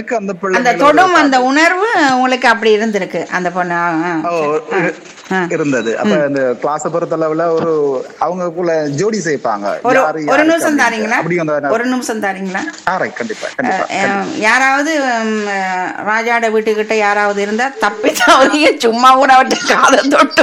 எனக்கு அந்த அந்த தொடும் அந்த உணர்வு உங்களுக்கு அப்படி இருந்திருக்கு அந்த பொண்ணு. இருந்தது. அப்ப இந்த கிளாஸ பொறுத்தளவுல ஒரு அவங்களுக்குள்ள ஜோடி சேர்ப்பாங்க. ஒரு நிமிஷம் தாரீங்களா? ஒரு நிமிஷம் தாரீங்களா? யாராவது ராஜாட வீட்டுக்கிட்ட யாராவது இருந்தா தப்பிச்சாவது சும்மா கூட அவட்ட காதை தொட்டு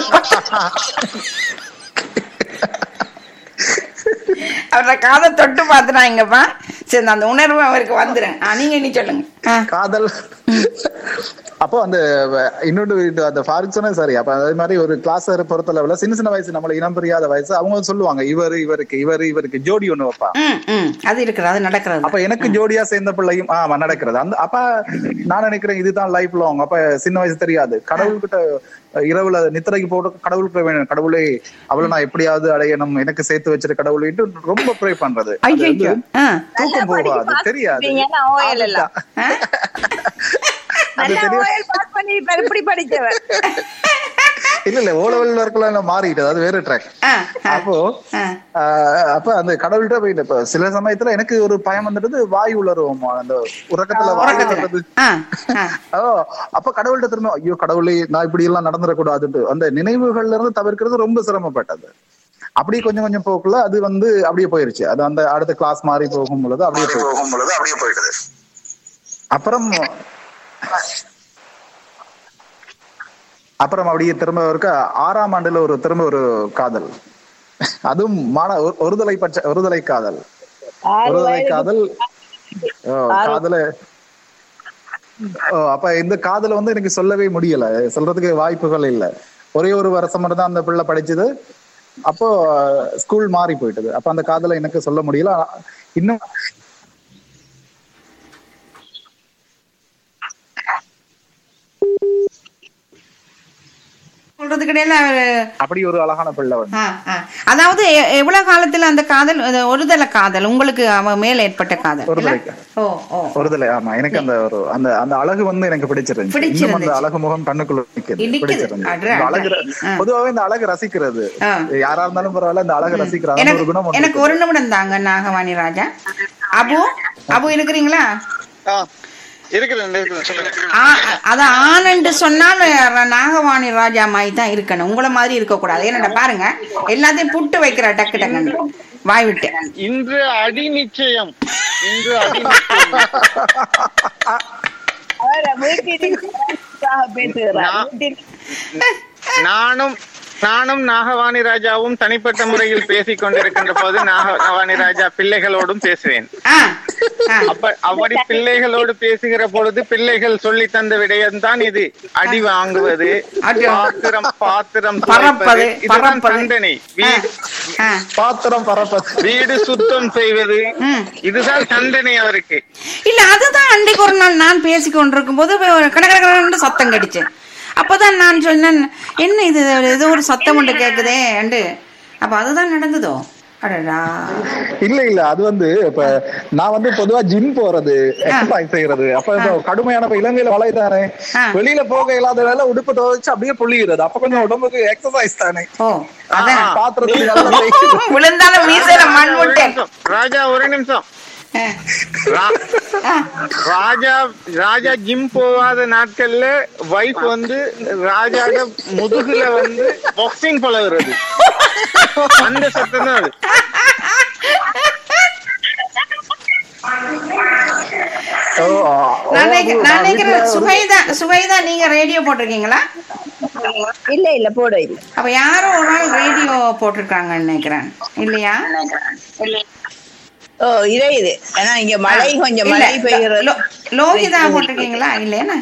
அவர காதை தொட்டு பாத்துறாங்கப்பா. சரி, அந்த உணர்வு அவருக்கு வந்துடும். நீங்க என்ன சொல்லுங்க? காதல் அப்போ அந்த இன்னொரு அந்த ஃபாரிக் சொன்ன சரி. அப்ப அதே மாதிரி ஒரு கிளாஸ் பொறுத்தளவுல சின்ன சின்ன வயசு நம்மள இனம் புரியாத வயசு அவங்க சொல்லுவாங்க இவருக்கு ஜோடி ஒண்ணு வைப்பாங்க. அது இருக்கிறது, அது நடக்கிறது. அப்ப எனக்கு ஜோடியா சேர்ந்த பிள்ளையும் நடக்கிறது. அந்த அப்ப நான் நினைக்கிறேன் இதுதான் லைஃப் லாங். அப்ப சின்ன வயசு தெரியாது. கடவுள்கிட்ட இரவுல நித்திரைக்கு போட்டு கடவுளுக்கு வேணும், கடவுளே அவளை நான் எப்படியாவது அடையணும், எனக்கு சேர்த்து வச்சிருக்க கடவுளை ரொம்ப ப்ரே பண்றது. தூக்கம் போகாது, தெரியாது. இல்ல ஓலவெல் வரைக்கும் மாறிட்டு அது வேற ட்ராக். அப்ப அந்த கடவுள்கிட்ட போயிட்டு இப்ப சில சமயத்துல எனக்கு ஒரு பயம் வந்துட்டு வாய் உளருவோம் அந்த உறக்கத்துல வாய் உளறது. அப்ப கடவுள்கிட்ட திரும்ப ஐயோ கடவுளே நான் இப்படி எல்லாம் நடந்துடக்கூடாதுட்டு அந்த நினைவுகள்ல இருந்து தவிர்க்கிறது ரொம்ப சிரமப்பட்டது. அப்படியே கொஞ்சம் கொஞ்சம் போக்குல அது அப்படியே போயிருச்சு. அது அந்த அடுத்த கிளாஸ் மாறி போகும் பொழுது அப்படியே போயிடுது. அப்புறம் அப்படியே திரும்ப இருக்க 6ஆம் ஆண்டுல திரும்ப ஒரு காதல். அதுவும் ஒருதலை காதல். அப்ப இந்த காதல எனக்கு சொல்லவே முடியல, சொல்றதுக்கு வாய்ப்புகள் இல்ல. ஒரே ஒரு வருஷம் மட்டும் தான் அந்த பிள்ளை படிச்சது. அப்போ ஸ்கூல் மாறி போயிட்டது. அப்ப அந்த காதலை எனக்கு சொல்ல முடியல. இன்னும் சொல்றது கிடையாது. அப்படி ஒரு அழகான பிள்ளை. அதாவது எவ்வளவு காலத்துல அந்த காதல் ஒருதலை காதல் உங்களுக்கு அவன் மேல ஏற்பட்ட காதல்? ஒருதலை. ஆமா, எனக்கு அந்த அழகு எனக்கு பிடிச்சிருந்துச்சு. அந்த அழகு முகம் கண்ணுக்குள்ள பிடிச்சிருந்தது. அழகு பொதுவாவே இந்த அழகு ரசிக்கிறது யாரா இருந்தாலும் பரவாயில்ல, இந்த அழகு ரசிக்கிறாங்க ஒரு குணம். எனக்கு ஒரு நிமிடம் தாங்க நாகவாணி ராஜா. அபு இருக்கிறீங்களா? அத ஆனண்டு சொன்னால் நாகவாணி ராஜா மாதிரி தான் இருக்கணும், உங்களை மாதிரி இருக்க கூடாது. ஏன்னா பாருங்க எல்லாத்தையும் புட்டு வைக்கிற டக்கு டக்குன்னு வாய் விட்டு. இன்று அடி நிச்சயம், இன்று அடி நானும் நாகவாணி ராஜாவும் தனிப்பட்ட முறையில் பேசிக் கொண்டிருக்கின்ற போது நாகவாணி ராஜா பிள்ளைகளோடும் பேசுவேன். அப்படி பிள்ளைகளோடு பேசுகிற பொழுது பிள்ளைகள் சொல்லி தந்த விடயம்தான் இது. அடி வாங்குவது, பாத்திரம் இதுதான் தண்டனை. பாத்திரம் பரப்பது, வீடு சுத்தம் செய்வது, இதுதான் தண்டனை அவருக்கு. இல்ல அதுதான் அன்றைக்கு ஒரு நாள் நான் பேசிக்கொண்டிருக்கும் போது கடற்கரை சத்தம் கடிச்சேன். அப்பதான் நான் சொன்னேன், என்ன இது ஏதோ ஒரு சத்தம் ஒன்று கேக்குதே அண்டு. அப்ப அதுதான் நடந்ததோ? அடடா இல்ல அது இப்ப நான் பொதுவா ஜிம் போறது, எக்ஸசைஸ் செய்யறது. அப்ப கடுமையான இலங்கையில வளைதானே, வெளியில போக இல்லாத வேலை உடுப்பு துவைச்சு அப்படியே புள்ளிக்கிறது. அப்ப கொஞ்சம் உடம்புக்கு எக்ஸசைஸ் தானே. பாத்திரத்துக்கு விழுந்தாலும் மீசையில மண் விட்டேன். ராஜா ஒரு நிமிஷம். ராஜா ஜிம் போகாத நாட்கள்ல வைஃப் ராஜாட முதுகுல பாக்ஸிங் பழகுறது, அந்த சத்தம் தான் அது. சுகைதா நீங்க ரேடியோ போட்டிருக்கீங்களா? இல்ல போட இல்ல. அப்ப யாரோ ஒரு நாள் ரேடியோ போட்டிருக்காங்கன்னு நினைக்கிறேன், இல்லையா? இது ஏன்னா இங்க மழை கொஞ்சம் மழை பெய்கிறது. லோகிதா போட்டிருக்கீங்களா? இல்லையா?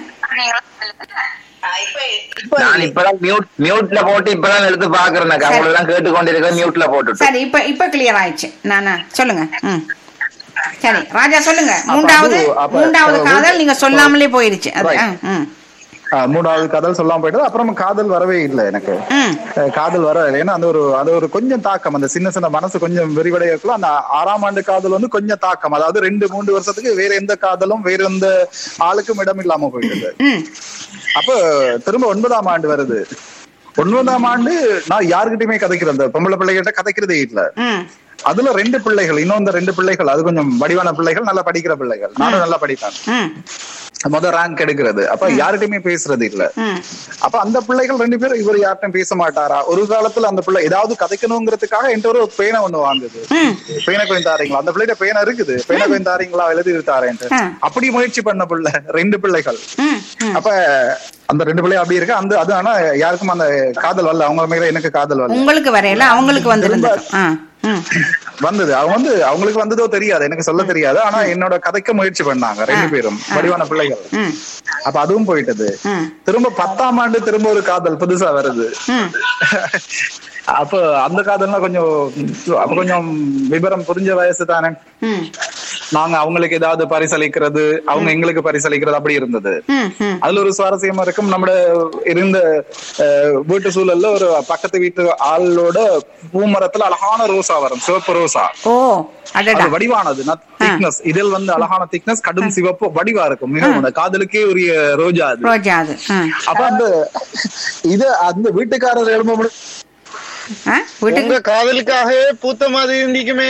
நான் இப்பதான் மியூட்ல போட்டு இப்பதான் எடுத்து பாக்குறேன். அவங்களெல்லாம் கேட்டுக்கொண்டிருக்கேன், மியூட்ல போட்டு. சரி, இப்ப கிளியர் ஆயிடுச்சு. நானா சொல்லுங்க. சரி ராஜா சொல்லுங்க. மூன்றாவது காதல் நீங்க சொல்லாமலே போயிருச்சு. மூணாவது காதல் சொல்லாம போயிட்டது. அப்புறம் காதல் வரவே இல்லை எனக்கு. காதல் வரவே இல்லை. ஏன்னா அது ஒரு கொஞ்சம் தாக்கம், அந்த சின்ன சின்ன மனசு கொஞ்சம் விரிவடைய இருக்கலாம். அந்த 6ஆம் ஆண்டு காதல் கொஞ்சம் தாக்கம். அதாவது 2-3 வருஷத்துக்கு வேற எந்த காதலும் வேற எந்த ஆளுக்கும் இடம் இல்லாம போயிட்டது. அப்ப திரும்ப 9ஆம் ஆண்டு வருது. 9ஆம் ஆண்டு நான் யாருக்கிட்டயுமே கதைக்கிறேன், அந்த பொம்பளை பிள்ளைகிட்ட கதைக்கிறதே இல்ல. அதுல 2 பிள்ளைகள், இன்னும் 2 பிள்ளைகள் அது கொஞ்சம் வடிவான பிள்ளைகள், நல்லா படிக்கிற பிள்ளைகள். நானும் நல்லா படிப்பேன். ரேங்க் எடுக்கிறது. அப்ப யார்கிட்டயுமே பேசுறது இல்ல. அப்ப அந்த பிள்ளைகள் 2 பேரும் இவர் யார்ட்டும் பேச மாட்டாரா? ஒரு காலத்துல அந்த பிள்ளை ஏதாவது கதைக்கணுங்கிறதுக்காக என்கிட்ட ஒரு பேனை ஒண்ணு வாங்குது. பேனை கொஞ்சம் தாரீங்களா? அந்த பிள்ளைகிட்ட பேனை இருக்குது, பேனை கொஞ்சம் தாரீங்களா, எழுதி தாரேன்ட்டு அப்படி முயற்சி பண்ண பிள்ளை 2 பிள்ளைகள். அப்ப அந்த 2 பிள்ளை அப்படி இருக்கு. அந்த அது ஆனா யாருக்கும் அந்த காதல் வரல. அவங்க மேல எனக்கு காதல் வரல. உங்களுக்கு வரையில அவங்களுக்கு வந்தது. அவங்களுக்கு வந்ததோ தெரியாது, எனக்கு சொல்ல தெரியாது. ஆனா என்னோட கதைக்க முயற்சி பண்ணாங்க 2 பேரும், வடிவான பிள்ளைகள். அப்ப அதுவும் போயிட்டது. திரும்ப 10ஆம் ஆண்டு திரும்ப ஒரு காதல் புதுசா வருது. அப்ப அந்த காதல்னா கொஞ்சம் விபரம் புரிஞ்ச வயசு தானே. நாங்க அவங்களுக்கு ஏதாவது பரிசளிக்கிறது, அவங்க எங்களுக்கு பரிசளிக்கிறது அப்படி இருந்தது. அதுல ஒரு சுவாரஸ்யமா இருக்கும். நம்ம இருந்த வீட்டு சூழல்ல ஒரு பக்கத்து வீட்டு ஆளோட பூமரத்துல அழகான ரோசா வரும், சிவப்பு ரோசா. வடிவானது திக்னஸ், இதில் அழகான திக்னஸ், கடும் சிவப்பு வடிவா இருக்கும். மிகவும் காதலுக்கே உரிய ரோஜா அது. அப்ப அந்த வீட்டுக்காரர் எழும்ப உங்க காதலுக்காகவே பூத்த மாதிரி இருந்திக்குமே.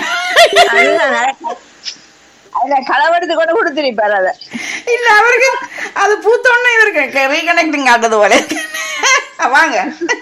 களவெடுத்து கூட கொடுத்திருப்பாரு. அத இல்ல அவருக்கு அது பூத்தோன்னு இவருக்கு ரீகனெக்டிங் ஆகுது போல. வாங்க.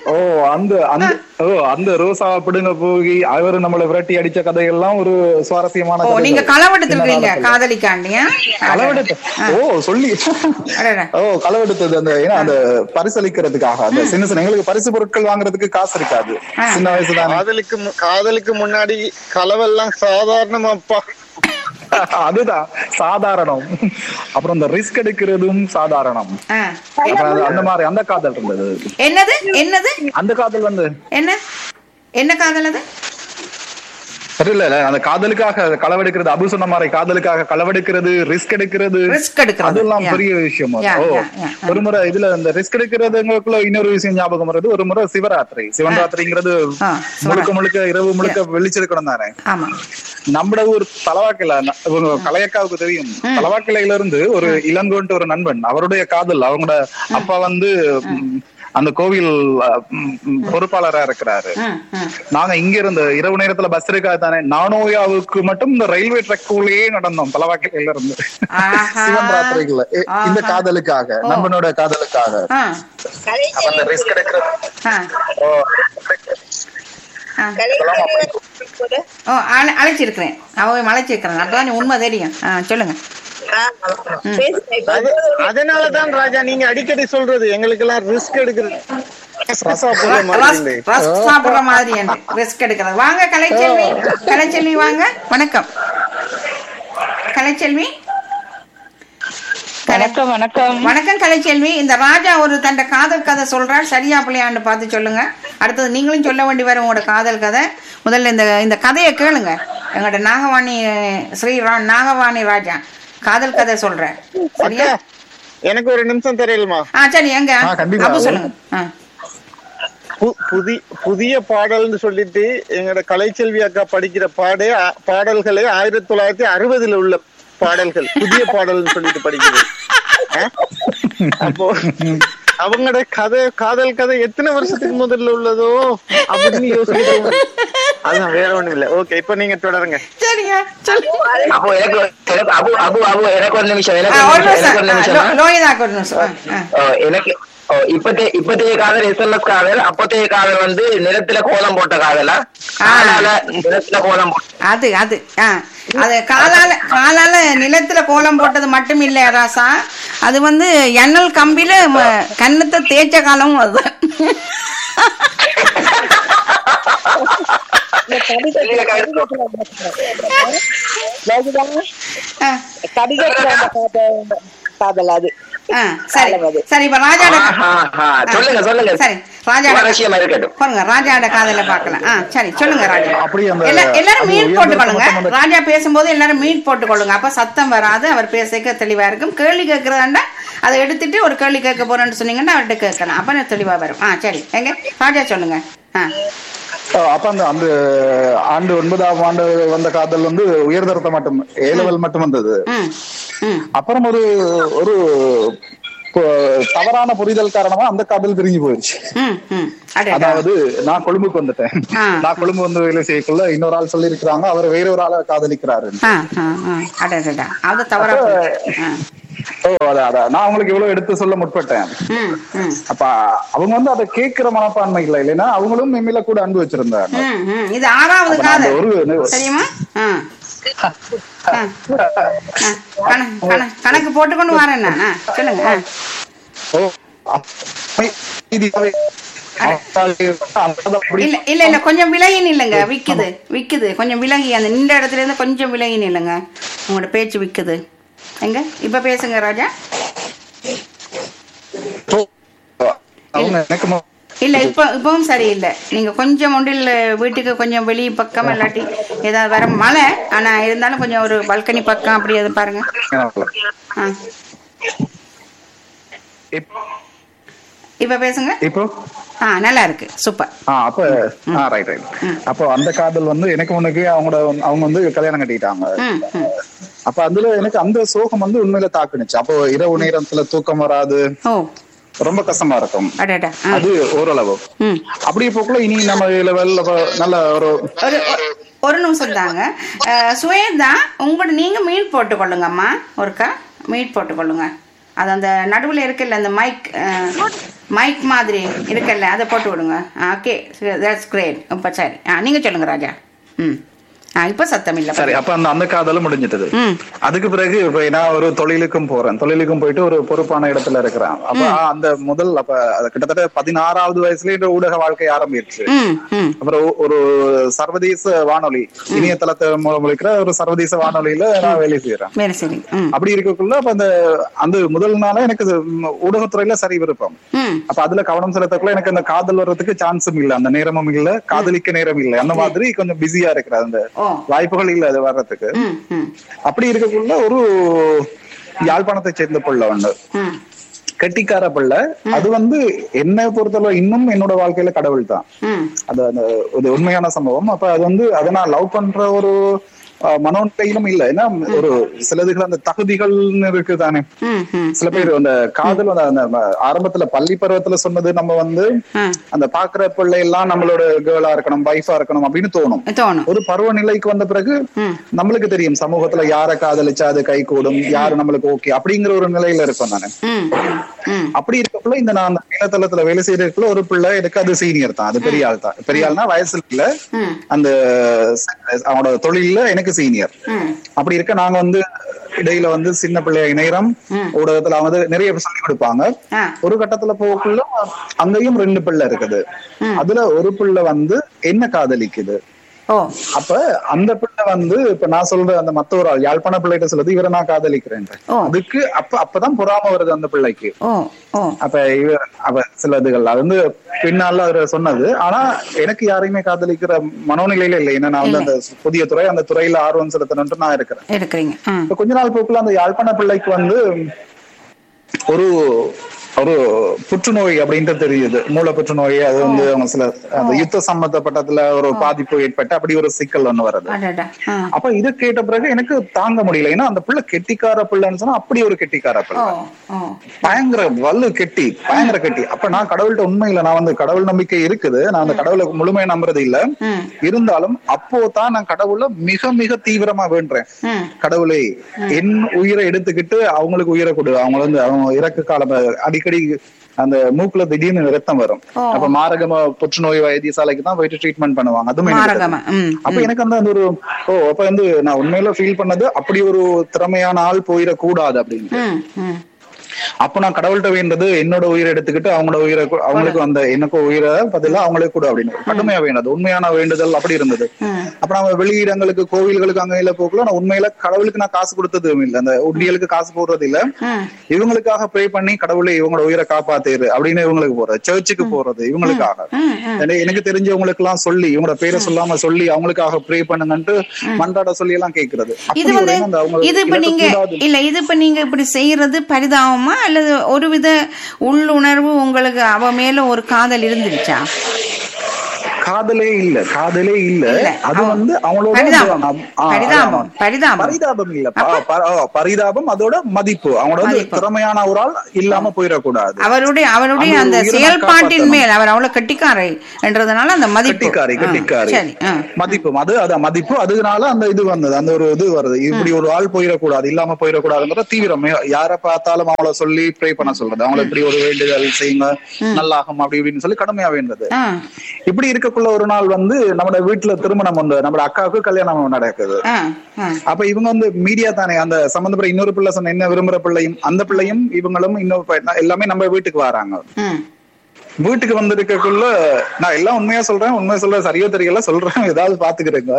அந்த ரோசா பிடுங்க போய் அவரு நம்மள விரட்டி அடிச்ச கதையெல்லாம் ஒரு சுவாரஸ்யமான. நீங்க களவெடுத்துருக்கீங்க காதலிக்காண்டியா? களவெடுத்து சொல்லி களவெடுத்தது அந்த பரிசளிக்கிறதுக்காக. அந்த சின்ன எங்களுக்கு பரிசு பொருட்கள் வாங்குறதுக்கு காசு இருக்காது, சின்ன வயசுதான். காதலுக்கு முன்னாடி களவெல்லாம் சாதாரணமாப்பா. அதுதான் சாதாரணம். அப்புறம் இந்த ரிஸ்க் எடுக்கிறதும் சாதாரணம். அந்த மாதிரி அந்த காதல் இருந்தது. என்னது அந்த காதல் என்ன காதல் அது? இல்ல அந்த காதலுக்காக களவெடுக்கிறது, அபு சொன்ன மாதிரி காதலுக்காக களவெடுக்கிறது, ரிஸ்க் எடுக்கிறது, அதெல்லாம் பெரிய விஷயம். ஒரு முறை இதுல இந்த ரிஸ்க் எடுக்கிறதுங்களுக்குள்ள இன்னொரு விஷயம் ஞாபகம் வருது. ஒரு முறை சிவராத்திரிங்கிறது முழுக்க இரவு முழுக்க வெளிச்செடுக்கணும் தானே. நம்ம ஊர் தலவாக்கில கலையக்காவுக்கு தெரியும். தலவாக்கிலையில இருந்து ஒரு இளங்கோன்ட்டு ஒரு நண்பன், அவருடைய காதல், அவங்களோட அப்பா அந்த கோவில் பொறுப்பாளரா இருக்கிறாரு. நாங்க இங்க இருந்து இரவு நேரத்துல பஸ் இருக்கா தானே, நானோயாவுக்கு மட்டும் இந்த ரயில்வே ட்ராக்குள்ளேயே நடந்தோம் தலவாக்கில இருந்து. சிவன் ராத்திரிக்குள்ள இந்த காதலுக்காக, நண்பனோட காதலுக்காக. அழைச்சிருக்கிறேன், அதான் உண்மை தெரியும். சொல்லுங்க. அதனாலதான் ராஜா நீங்க அடிக்கடி சொல்றது எங்களுக்கு எல்லாம் ரிஸ்க் எடுக்கிறது சாப்பிடுற மாதிரி ரிஸ்க் எடுக்கிறது. வாங்க கலைச்செல்வி வாங்க. வணக்கம் கலைச்செல்வி. வணக்கம் கலைச்செல்வி. இந்த ராஜா ஒரு தன் காதல் கதை சொல்றார், சரியா பிள்ளையாண்டு பார்த்து சொல்லுங்க. அடுத்தது நீங்களும் சொல்ல வேண்டி வரும் உங்களோட காதல் கதை. முதல்ல இந்த கதையை கேளுங்க. எங்களோட நாகவாணி ராஜா காதல் கதை சொல்றேன். சரியா? எனக்கு ஒரு நிமிஷம் தெரியலுமா? சரி, எங்க அப்ப சொல்லுங்க. புதிய பாடல்னு சொல்லிட்டு எங்களோட கலைச்செல்வி அக்கா படிக்கிற பாடல்களே 1960 உள்ள பாடல்கள், புதிய பாடல்னு சொல்லிட்டு படிக்கிறது. அப்போ அவங்களோட காதல் கதை எத்தனை வருஷத்துக்கு முதல்ல உள்ளதோ அப்படின்னு யோசிக்க. அதான் வேற ஒண்ணும் இல்ல. ஓகே, இப்ப நீங்க தொடருங்க. சரிங்க. எனக்கு இப்பத்தைய காதல் எஸ்எல்எஸ் காதல், அப்பத்தைய காதல் நிலத்துல கோலம் போட்ட காதலா? நிலத்துல கோலம் அது காலால நிலத்துல கோலம் போட்டது மட்டும் இல்ல ராசா, அது எண்ணல் கம்பில கன்னத்தை தேய்ச்ச காலமும் அது. காதல் அது. சரி, இப்ப ராஜாட காதல பாக்கலாம். சரி, சொல்லுங்க ராஜா. எல்லாரும் மீட் போட்டுக்கொள்ளுங்க. ராஜா பேசும்போது எல்லாரும் மீட் போட்டுக்கொள்ளுங்க, அப்ப சத்தம் வராது, அவர் பேச தெளிவா இருக்கும். கேள்வி கேட்கறதாண்டா அதை எடுத்துட்டு ஒரு கேள்வி கேட்க போறேன்னு சொன்னீங்கன்னா அவர்கிட்ட கேட்கலாம், அப்ப தெளிவா வரும். சரி, எங்க ராஜா சொல்லுங்க. அப்ப அந்த ஆண்டு 9ஆம் ஆண்டு வந்த காதல் உயர்தரத்தை மட்டும் ஏலவல் மட்டும் வந்தது. அப்புறம் ஒரு தவறான புரிதல் காரணமா அந்த காதல் பிரிஞ்சு போயிடுச்சு. அதாவது நான் கொழும்புக்கு வந்துட்டேன். நான் கொழும்பு வந்து வேலை செய்யக்குள்ள இன்னொரு ஆள் சொல்லி இருக்கிறாங்க, அவர் வேற ஒரு ஆளை காதலிக்கிறாரு. நான் அவங்களுக்கு இவ்வளவு எடுத்து சொல்ல முற்பட்டேன். அப்ப அவங்க வந்து அதை கேட்கிற மனப்பான்மை இல்லை, இல்லைன்னா அவங்களும் எம்மில கூட அன்பு வச்சிருந்தாங்க. இது 6வது காதல் தெரியுமா? கணக்கு போட்டுக்கொண்டு வரேன் நான். சொல்லுங்க. இல்ல இல்ல கொஞ்சம் விலகின்னு இல்லைங்க, விக்குது கொஞ்சம் விலகி, அந்த நின்ற இடத்துல இருந்து கொஞ்சம் விலகின்னு இல்லைங்க, உங்களோட பேச்சு விக்குது. எங்க இப்ப பேசுங்க ராஜா. இல்ல இப்பவும் சரியில்லை. நீங்க கொஞ்சம் ஒன்றில் வீட்டுக்கு கொஞ்சம் வெளியே பக்கம் இல்லாட்டி ஏதாவது வர மழை, ஆனா இருந்தாலும் கொஞ்சம் ஒரு பால்கனி பக்கம் அப்படி அதை பாருங்க. இப்ப பேசுங்க. இப்போ நல்லா இருக்கு, சூப்பர். அப்ப ரைட். அப்போ அந்த காதல் வந்து எனக்கு முன்னுக்கு அவங்க வந்து கல்யாணம் கட்டிட்டாங்க. அப்ப அதுல எனக்கு அந்த சோகம் வந்து உண்மையில தாக்குனுச்சு. அப்போ இரவு நேரத்துல தூக்கம் வராது, ரொம்ப கஷ்டமா இருக்கும். அது ஓரளவு அப்படி போக்குள்ள இனி நம்ம நல்ல ஒரு நிமிஷம் தாங்க. சுவேதா, உங்களோட நீங்க மீட் போட்டுக்கொள்ளுங்க அம்மா, ஒருக்கா மீட் போட்டுக்கொள்ளுங்க. அது அந்த நடுவில் இருக்குல்ல, அந்த மைக் மாதிரி இருக்குல்ல, அதை போட்டு விடுங்க. Okay, that's great. இப்ப சரி, நீங்க சொல்லுங்க ராஜா. இப்ப சத்தம் இல்ல. சரி, அப்ப அந்த காதலும் முடிஞ்சிட்டது. அதுக்கு பிறகு இப்ப நான் ஒரு தொழிலுக்கும் போயிட்டு ஒரு பொறுப்பான இடத்துல இருக்கிறேன். அப்ப அந்த முதல் அப்ப கிட்டத்தட்ட 16வது வயசுல ஊடக வாழ்க்கை ஆரம்பிச்சு. அப்புறம் ஒரு சர்வதேச வானொலி, இணையதளத்தை மூலம் இருக்கிற ஒரு சர்வதேச வானொலியில நான் வேலை செய்யறேன். அப்படி இருக்கக்குள்ள அப்ப அந்த முதல் நாள எனக்கு ஊடகத்துறையில சரி விருப்பம். அப்ப அதுல கவனம் செலுத்தக்குள்ள எனக்கு அந்த காதல் வர்றதுக்கு சான்ஸும் இல்ல, அந்த நேரமும் இல்ல, காதலிக்க நேரம் இல்ல. அந்த மாதிரி கொஞ்சம் பிஸியா இருக்கிற அந்த வாய்ப்புகள் இல்ல அது வர்றதுக்கு. அப்படி இருக்கக்குள்ள ஒரு யாழ்ப்பாணத்தை சேர்ந்த பிள்ளை ஒண்ணு, கெட்டிக்கார பிள்ளை. அது வந்து என்னை பொறுத்தளவு இன்னும் என்னோட வாழ்க்கையில கடவுள் தான். அது அந்த உண்மையான சம்பவம். அப்ப அது வந்து அதை நான் லவ் பண்ற ஒரு மனோநிலையிலும் இல்ல. ஏன்னா ஒரு சிலதுகள் அந்த தகுதிகள் இருக்கு தானே. சில பேர் அந்த காதல் அந்த ஆரம்பத்துல பள்ளி பருவத்துல சொன்னது நம்ம வந்து அந்த பாக்குற பிள்ளை எல்லாம் நம்மளோட கேர்ளா இருக்கணும், வைஃபா இருக்கணும் அப்படின்னு தோணும். ஒரு பருவநிலைக்கு வந்த பிறகு நம்மளுக்கு தெரியும் சமூகத்துல யார காதலிச்சா அது கை கூடும், யாரு நம்மளுக்கு ஓகே அப்படிங்கிற ஒரு நிலையில இருக்கும் தானே. அப்படி இருக்கக்குள்ள நான் அந்த இணையதளத்துல வேலை செய்யறதுக்குள்ள ஒரு பிள்ளை எனக்கு அது சீனியர் தான், அது பெரிய ஆள் தான். பெரிய ஆள்னா வயசுல இல்ல, அந்த அவனோட தொழில எனக்கு சீனியர். அப்படி இருக்க நாங்க வந்து இடையில வந்து சின்ன பிள்ளைய இணையம் ஊடகத்துல அவங்க நிறைய சொல்லி கொடுப்பாங்க. ஒரு கட்டத்துல போக்குள்ள அங்கேயும் 2 பிள்ளை இருக்குது. அதுல ஒரு பிள்ளை வந்து என்ன காதலிக்குது. அப்ப அந்த பிள்ளை வந்து இப்ப நான் சொல்ற அந்த மத்த ஒரு ஆள் யாழ்ப்பாண பிள்ளைகிட்ட சொல்லுது இவரை நான் காதலிக்கிறேன். அதுக்கு அப்பதான் பொறாம வருது அந்த பிள்ளைக்கு. அப்ப சிலதுகள் அது வந்து பின்னால அவரு சொன்னது. ஆனா எனக்கு யாரையுமே காதலிக்கிற மனோநிலையில இல்லை. ஏன்னா நான் வந்து அந்த புதிய துறை, அந்த துறையில ஆர்வம் செலுத்தணும்னு நான் இருக்கிறேன். இப்ப கொஞ்ச நாள் போக்குள்ள அந்த யாழ்ப்பாண பிள்ளைக்கு வந்து ஒரு புற்றுநோய் அப்படின்ட்டு தெரியுது, மூல புற்றுநோய். அது வந்து அவங்க சில அந்த யுத்த சம்பந்தப்பட்டதுல ஒரு பாதிப்பு ஏற்பட்டு அப்படி ஒரு சிக்கல் ஒண்ணு வருது. அப்ப இதை கேட்ட பிறகு எனக்கு தாங்க முடியல. ஏன்னா அந்த பிள்ளை கெட்டிக்கார பிள்ளைன்னு சொன்னா அப்படி ஒரு கெட்டிக்கார பிள்ளை, பயங்கர பயங்கர கெட்டி. அப்ப நான் கடவுள்கிட்ட உண்மையில நான் வந்து கடவுள் நம்பிக்கை இருக்குது, நான் அந்த கடவுளை முழுமையா நம்புறது இல்ல. இருந்தாலும் அப்போதான் நான் கடவுளை மிக மிக தீவிரமா வேண்டேன். கடவுளை என் உயிரை எடுத்துக்கிட்டு அவங்களுக்கு உயிரை கொடு. அவங்க வந்து அவங்க இறக்கு காலம் அடிக்கடி அந்த மூக்குல திடீர்னு ரத்தம் வரும். அப்ப மாரகமா புற்றுநோய் வைத்தியசாலைக்கு தான் போயிட்டு ட்ரீட்மெண்ட் பண்ணுவாங்க. அதுவுமே அப்ப எனக்கு அந்த ஒரு அப்ப வந்து நான் உண்மையில ஃபீல் பண்ணது அப்படி ஒரு திறமையான ஆள் போயிடக்கூடாது அப்படின்னு. அப்ப நான் கடவுள்கிட்ட வேண்டது என்னோட உயிரை எடுத்துக்கிட்டு அவங்களோட உயிரை அவங்களுக்கு அந்த எனக்கு உயிரை பதிலா அவங்களுக்கு கூட அப்படின்னு கடுமையா வேண்டது, உண்மையான வேண்டுதல் அப்படி இருந்தது. அப்ப நம்ம வெளியிடங்களுக்கு கோவில்களுக்கு அங்க போக்குள்ள நான் உண்மையில கடவுளுக்கு நான் காசு கொடுத்ததும் இல்லை, அந்த உண்டியலுக்கு காசு போடுறது இல்ல. இவங்களுக்காக ப்ரே பண்ணி கடவுளை இவங்களோட உயிரை காப்பாத்துரு அப்படின்னு இவங்களுக்கு போறது, சர்ச்சுக்கு போறது இவங்களுக்காக. எனக்கு தெரிஞ்சவங்களுக்கு எல்லாம் சொல்லி இவங்களோட பேரை சொல்லாம சொல்லி அவங்களுக்காக ப்ரே பண்ணுங்கன்ட்டு மண்டாட சொல்லி எல்லாம் கேட்கறது. இது இப்ப நீங்க இப்படி செய்யறது பரிதாபமா அல்லது ஒருவித உள்ளுணர்வு உங்களுக்கு அவ மேல ஒரு காதல் இருந்துச்சா? காதலே இல்ல அது வந்து அவங்களோட பரிதாபம் இல்ல, பரிதாபம் அதோட மதிப்பு. அவங்களோட திறமையான ஒரு ஆள் இல்லாம போயிடக்கூடாது. அவருடைய அந்த செயல்பாட்டின் மேல் அவர் அவ்வளவு கெட்டிக்காரை என்றதுனால அந்த மதிப்பு கெட்டிக்காரி மதிப்பு அது மதிப்பு. அதனால அந்த இது வந்தது, அந்த ஒரு இது வருது. இப்படி ஒரு ஆள் போயிடக்கூடாது, இல்லாம போயிடக்கூடாதுங்கிற தீவிரம். யார பார்த்தாலும் அவங்கள சொல்லி ப்ரே பண்ண சொல்றது, அவங்கள இப்படி ஒரு வேண்டுதல் செய்யுங்க நல்லாகும் அப்படி இப்படின்னு சொல்லி கடுமையா வேண்டது. இப்படி இருக்கக்குள்ள ஒரு நாள் வந்து நம்ம வீட்டுல திருமணம் வந்து நம்ம அக்காவுக்கு கல்யாணம் நடக்குது. அப்ப இவங்க வந்து மீடியா தானே அந்த சம்பந்தப்பட்ட இன்னொரு பிள்ளை சொன்ன என்ன விரும்புற பிள்ளையும் அந்த பிள்ளையும் இவங்களும் இன்னொரு எல்லாமே நம்ம வீட்டுக்கு வராங்க. வீட்டுக்கு வந்திருக்கக்குள்ள நான் எல்லாம் உண்மையா சொல்றேன் சரியோ தெரியல சொல்றேன், ஏதாவது பாத்துக்கிறேங்க.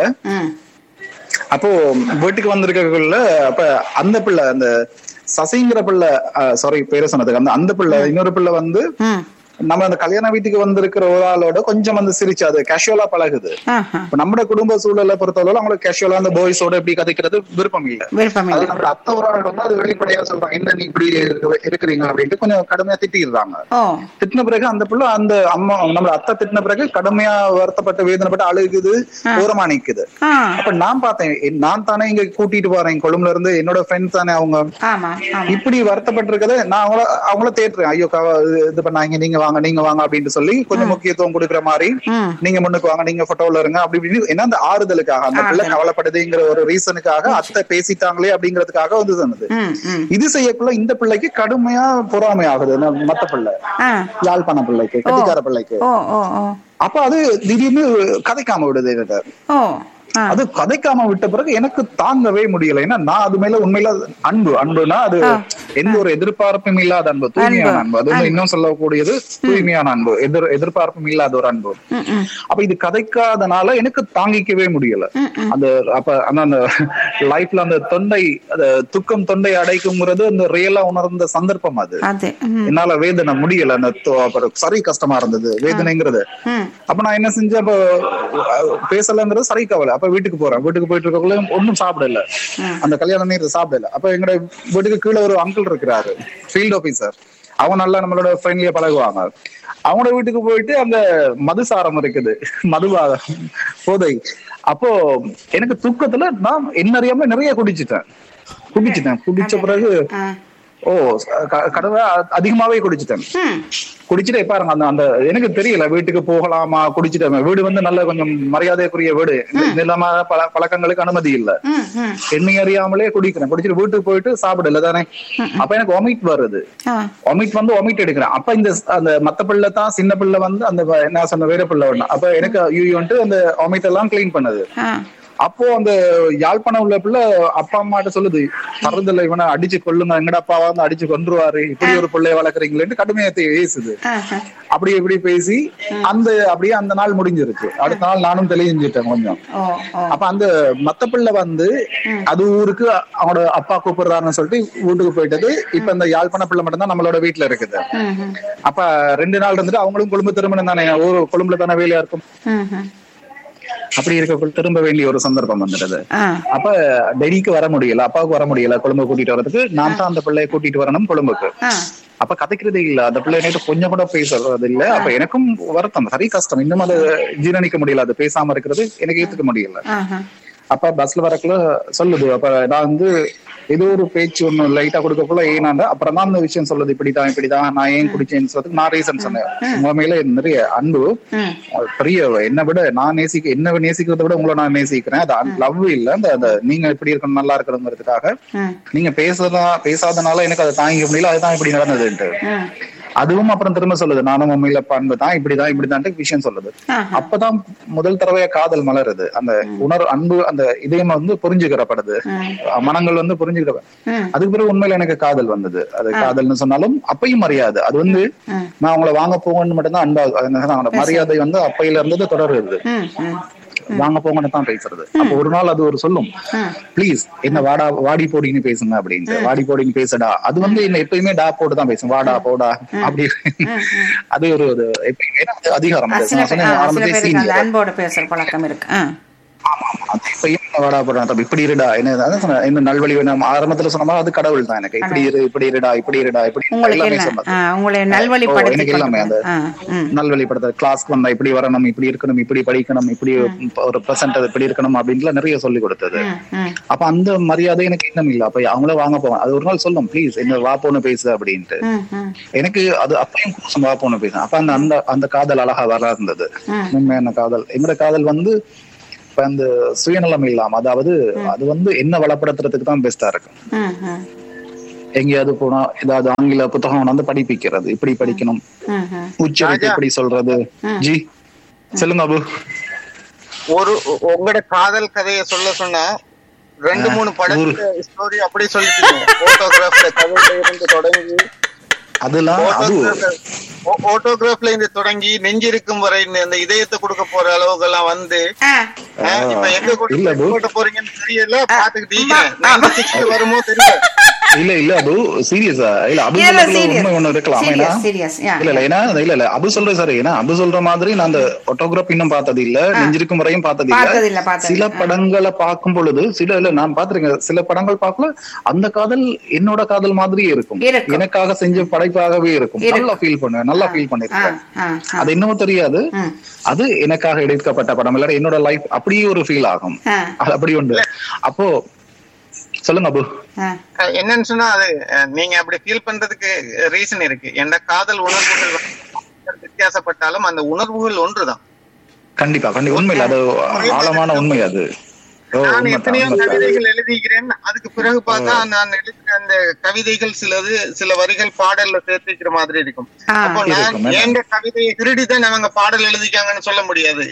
அப்போ வீட்டுக்கு வந்திருக்கக்குள்ள அப்ப அந்த பிள்ளை அந்த சசிங்கிற பிள்ளை, சாரி பேரை சொன்னதுக்கு அந்த பிள்ளை இன்னொரு பிள்ளை வந்து நம்ம அந்த கல்யாண வீட்டுக்கு வந்திருக்கிற ஒரு ஆளோட கொஞ்சம் வந்து சிரிச்சு அது கேஷுவலா பழகுது. நம்ம குடும்ப சூழலை பொறுத்தவரை அவங்களுக்கு கேஷுவலா அந்த பாய்ஸோட இப்படி கதைக்கிறது விருப்பம் இல்ல. நம்ம அத்தை ஒரு ஆள் வந்து அது வெளிப்படையா சொல்றாங்க, என்ன நீ இப்படி இருக்கிறீங்க அப்படின்ட்டு கொஞ்சம் கடுமையா திட்டிடுறாங்க. திட்டின பிறகு அந்த பிள்ளை அந்த அம்மா நம்ம அத்தை திட்டின பிறகு கடுமையா வருத்தப்பட்டு வேதனைப்பட்டு அழுகுது, ஓரமா நிக்குது. அப்ப நான் பார்த்தேன், நான் தானே இங்க கூட்டிட்டு போறேன் கொழும்புல இருந்து, என்னோட ஃப்ரெண்ட்ஸ் தானே அவங்க, இப்படி வருத்தப்பட்டு இருக்கதை நான் அவங்கள தேட்டுறேன். ஐயோ இது பண்ணாங்க, நீங்க வாங்க அப்படின்னு சொல்லி கொஞ்சம் முக்கியத்துவம் கொடுக்குற மாதிரி, நீங்க முன்னுக்கு வாங்க, நீங்க போட்டோல இருங்க அப்படி இப்படின்னு. என்ன அந்த ஆறுதலுக்காக அந்த பிள்ளை கவலைப்படுதுங்கிற ஒரு ரீசனுக்காக அத்தை பேசிட்டாங்களே அப்படிங்கிறதுக்காக வந்து சொன்னது. இது செய்யக்குள்ள இந்த பிள்ளைக்கு கடுமையா பொறாமை ஆகுது, மத்த பிள்ளை யாழ்ப்பாண பிள்ளைக்கு, கட்டிக்கார பிள்ளைக்கு. அப்ப அது திடீர்னு கதைக்காம விடுது என்கிட்ட. அது கதைக்காம விட்ட பிறகு எனக்கு தாங்கவே முடியல. ஏன்னா நான் அது மேல உண்மையில அன்புனா அது எந்த ஒரு எதிர்பார்ப்பும் இல்லாத அன்பு, தூய்மையான அன்பு. அது வந்து இன்னும் சொல்லக்கூடியது தூய்மையான அன்பு, எதிர்பார்ப்பும் இல்லாத ஒரு அன்பு. அப்ப இது கதைக்காதனால எனக்கு தாங்கிக்கவே முடியல. அந்த அப்ப அந்த லைஃப்ல அந்த துக்கம் தொண்டை அடைக்குங்கிறது அந்த ரியலா உணர்ந்த சந்தர்ப்பம். அது என்னால வேதனை முடியல, அந்த சரி கஷ்டமா இருந்தது வேதனைங்கிறது. அப்ப நான் என்ன செஞ்சேன், அப்ப பேசலங்கிறது சரி கவலை. அப்ப வீட்டுக்கு போறேன், வீட்டுக்கு போயிட்டு இருக்கக்குள்ள ஒன்னும் சாப்பிடல, அந்த கல்யாண நேரத்தை சாப்பிடல. அப்ப எங்க வீட்டுக்கு கீழே ஒரு அங்கிள் இருக்கிறாரு, ஃபீல்ட் ஆபீசர். அவங்க நல்லா நம்மளோட ஃப்ரெண்ட்லியா பழகுவாங்க. அவங்களோட வீட்டுக்கு போயிட்டு அந்த மதுசாரம் இருக்குது, மதுவாதம் போதை. அப்போ எனக்கு தூக்கத்துல நான் என்ன அறியாம நிறைய குடிச்சிட்டேன். குடிச்ச பிறகு கடவை அதிகமாவே குடிச்சிட்டேன். குடிச்சிட்டே பாருங்க அந்த எனக்கு தெரியல வீட்டுக்கு போகலாமா, குடிச்சிட்டேன். வீடு வந்து நல்ல கொஞ்சம் மரியாதைக்குரிய வீடு, இல்லாம பழக்கங்களுக்கு அனுமதி இல்ல. என்னை அறியாமலே குடிச்சிட்டு வீட்டுக்கு போயிட்டு சாப்பிடல தானே. அப்ப எனக்கு வாமிட் வருது, வாமிட் எடுக்கிறேன். அப்ப அந்த மத்த பிள்ளை தான் சின்ன பிள்ளை வந்து அந்த என்ன சொன்ன வேற பிள்ளை ஒண்ணு. அப்ப எனக்கு வந்துட்டு அந்த வாமிட் எல்லாம் கிளீன் பண்ணுது. அப்போ அந்த யாழ்ப்பாணம் உள்ள பிள்ளை அப்பா அம்மாட்ட சொல்லுது, மருந்துல இவனை அடிச்சு கொள்ளுங்க, எங்கட அப்பாவா வந்து அடிச்சு கொன்றுவாரு, இப்படி ஒரு பிள்ளைய வளர்க்குறீங்களேன்னு கடுமையத்தை பேசுது. அப்படி இப்படி பேசி அப்படியே அந்த நாள் முடிஞ்சிருக்கு. அடுத்த நாள் நானும் தெளிஞ்சிட்டேன் கொஞ்சம். அப்ப அந்த மத்த பிள்ளை வந்து அது ஊருக்கு அவனோட அப்பா கூப்பிடுறாருன்னு சொல்லிட்டு வீட்டுக்கு போயிட்டது. இப்ப இந்த யாழ்ப்பாண பிள்ளை மட்டும்தான் நம்மளோட வீட்டுல இருக்குது. அப்ப 2 நாள் இருந்துட்டு அவங்களும் கொழும்பு திருமணம் தானே, ஒரு கொழும்புல தானே வேலையா இருக்கும். அப்படி இருக்க திரும்ப வேண்டிய ஒரு சந்தர்ப்பம் வந்துடுது. அப்ப டெல்லிக்கு வர முடியல, அப்பாவுக்கு வர முடியல கொழும்பு கூட்டிட்டு வரதுக்கு. நான் தான் அந்த பிள்ளைய கூட்டிட்டு வரணும் கொழும்புக்கு. அப்ப கதைக்கிறதே இல்ல, அந்த பிள்ளை நேற்று கொஞ்சம் கூட பேசுறது இல்ல. அப்ப எனக்கும் வருத்தம், சரி கஷ்டம், இன்னும் அதை ஜீரணிக்க முடியல, அது பேசாம இருக்கிறது எனக்கு ஏத்துக்க முடியல. அப்ப பஸ்ல வரக்குள்ள சொல்லுது, அப்ப நான் வந்து ஏதோ ஒரு பேச்சு ஒண்ணு லைட்டா கொடுக்கக்குள்ள ஏனாண்ட அப்புறம் தான் அந்த விஷயம் சொல்லுது, இப்படிதான் நான் ஏன் குடிச்சேன்னு சொல்றதுக்கு நான் ரீசன் சொன்னேன். உங்க மேல நிறைய அன்பு, பெரிய என்னை விட நான் என்ன நேசிக்கிறத விட உங்களை நான் நேசிக்கிறேன். அது லவ் இல்ல, அந்த நீங்க இப்படி இருக்கணும் நல்லா இருக்கணுங்கிறதுக்காக நீங்க பேசாதனால எனக்கு அதை தாங்கிக்க முடியல, அதுதான் இப்படி நடந்ததுன்ட்டு. அதுவும் அப்புறம் திரும்ப சொல்லுது, நானும் உண்மையில பண்பு தான் இப்படிதான் விஷயம் சொல்லுது. அப்பதான் முதல் தடவையா காதல் மலருது. அந்த அன்பு அந்த இதயம் வந்து புரிஞ்சுக்கிறப்படுது, மனங்கள் வந்து புரிஞ்சுக்கிற. அதுக்கு பிறகு உண்மையில எனக்கு காதல் வந்தது. அது காதல்னு சொன்னாலும் அப்பையும் மரியாதை. அது வந்து நான் அவங்களை வாங்க போகணும்னு மட்டும்தான் அன்பா, மரியாதை வந்து அப்பையில இருந்தது தொடருது. வாங்க போங்கன்னு தான் பேசுறது. அப்ப ஒரு நாள் அது ஒரு சொல்லும், பிளீஸ் என்ன வாடி போடின்னு பேசுங்க அப்படின்ட்டு. வாடி போடின்னு பேசடா, அது வந்து என்ன எப்பயுமே டா போட்டு தான் பேசும், வாடா போடா அப்படி. அது ஒரு எப்பயுமே அதிகாரம், அன்போட பேசுற பழக்கம் இருக்கு. எப்பயும் வாடா போடா தம்பி இப்படி இருடா என்ன நல்வழி வேணும் ஆரம்பத்துல சொன்னா அது கடவுள் தான் எனக்கு இப்படி இருடா எல்லாமே சொன்னது எனக்கு எல்லாமே அந்த நல்வழிப்படுத்த கிளாஸ்க்கு வந்தா இப்படி வரணும் இப்படி இருக்கணும் இப்படி படிக்கணும் இப்படி ஒரு பிரசன்ட் இப்படி இருக்கணும் அப்படின்ட்டு நிறைய சொல்லி கொடுத்தது. அப்ப அந்த மரியாதை எனக்கு இன்னும் இல்ல. அப்ப அவங்கள வாங்க போவாங்க அது ஒரு நாள் சொல்லும் ப்ளீஸ் என்ன வா போன்னு பேசு அப்படின்ட்டு எனக்கு அது அப்பயும் வா போன்னு பேச. அப்ப அந்த காதல் அழகா வர இருந்தது உண்மையான காதல். எங்களோட காதல் வந்து இப்ப அந்த சுயநலம் இல்லாம அதாவது அது வந்து என்ன வளப்படுத்துறதுக்கு தான் பெஸ்டா இருக்கும். எங்கேயாவது போனா ஏதாவது ஆங்கில புத்தகம் வந்து படிப்பிக்கிறது இப்படி படிக்கணும் உச்சரிப்பு எப்படி சொல்றது. ஜி சொல்லுங்க அபு. ஒரு உங்களோட காதல் கதையை சொன்னா 2-3 படத்துல ஸ்டோரி அப்படி சொல்லிட்டு போட்டோகிராஃப்ல கதையில இருந்து தொடங்கி அதெல்லாம் போட்டோகிராஃப்ல இருந்து தொடங்கி நெஞ்சிருக்கும் வரை இந்த இதயத்தை கொடுக்க போற அளவுக்கு எல்லாம் வந்து இப்ப எங்க போட்ட போறீங்கன்னு தெரியல பாத்துக்கிட்டீங்க வருமோ தெரியல. இல்ல அது சீரியஸா இல்ல அபு உண்மை ஒண்ணு இருக்கலாம். இல்ல அபு சொல்ற சார் ஏன்னா அபு சொல்ற மாதிரி நான் அந்த போட்டோகிராஃப் இன்னும் பார்த்தது இல்ல நெஞ்சிருக்கும் வரையும் பார்த்தது இல்ல. சில படங்களை பார்க்கும் பொழுது நான் பாத்திருக்கேன் சில படங்கள் பார்க்கல அந்த காதல் என்னோட காதல் மாதிரி இருக்கும் எனக்காக செஞ்ச படைப்பாகவே இருக்கும். நல்லா ஃபீல் பண்ணுவேன் நல்லா ஃபீல் பண்ணிருக்கேன். அது இன்னும் தெரியாது அது எனக்காக எடுக்கப்பட்ட படம் இல்ல என்னோட லைஃப் அப்படியே ஒரு ஃபீல் ஆகும். அது அப்படி உண்டு. அப்போ சொல்லுங்க அபு. என்னன்னு சொன்னா அது நீங்க அப்படி ஃபீல் பண்றதுக்கு ரீசன் இருக்கு. எந்த காதல் உணர்வுகள் வித்தியாசப்பட்டாலும் அந்த உணர்வுகள் ஒன்றுதான். கண்டிப்பா உண்மை இல்ல அது ஆழமான உண்மை. அது நான் எத்தனையோ கவிதைகள் எழுதிக்கிறேன் அதுக்கு பிறகு பார்த்தா நான் எழுதுற அந்த கவிதைகள் சில வரிகள் பாடல்ல சேர்த்துக்கிற மாதிரி இருக்கும். அப்போ நான் எந்த கவிதையை திருடிதான் அவங்க பாடல் எழுதிக்காங்கன்னு சொல்ல முடியாது.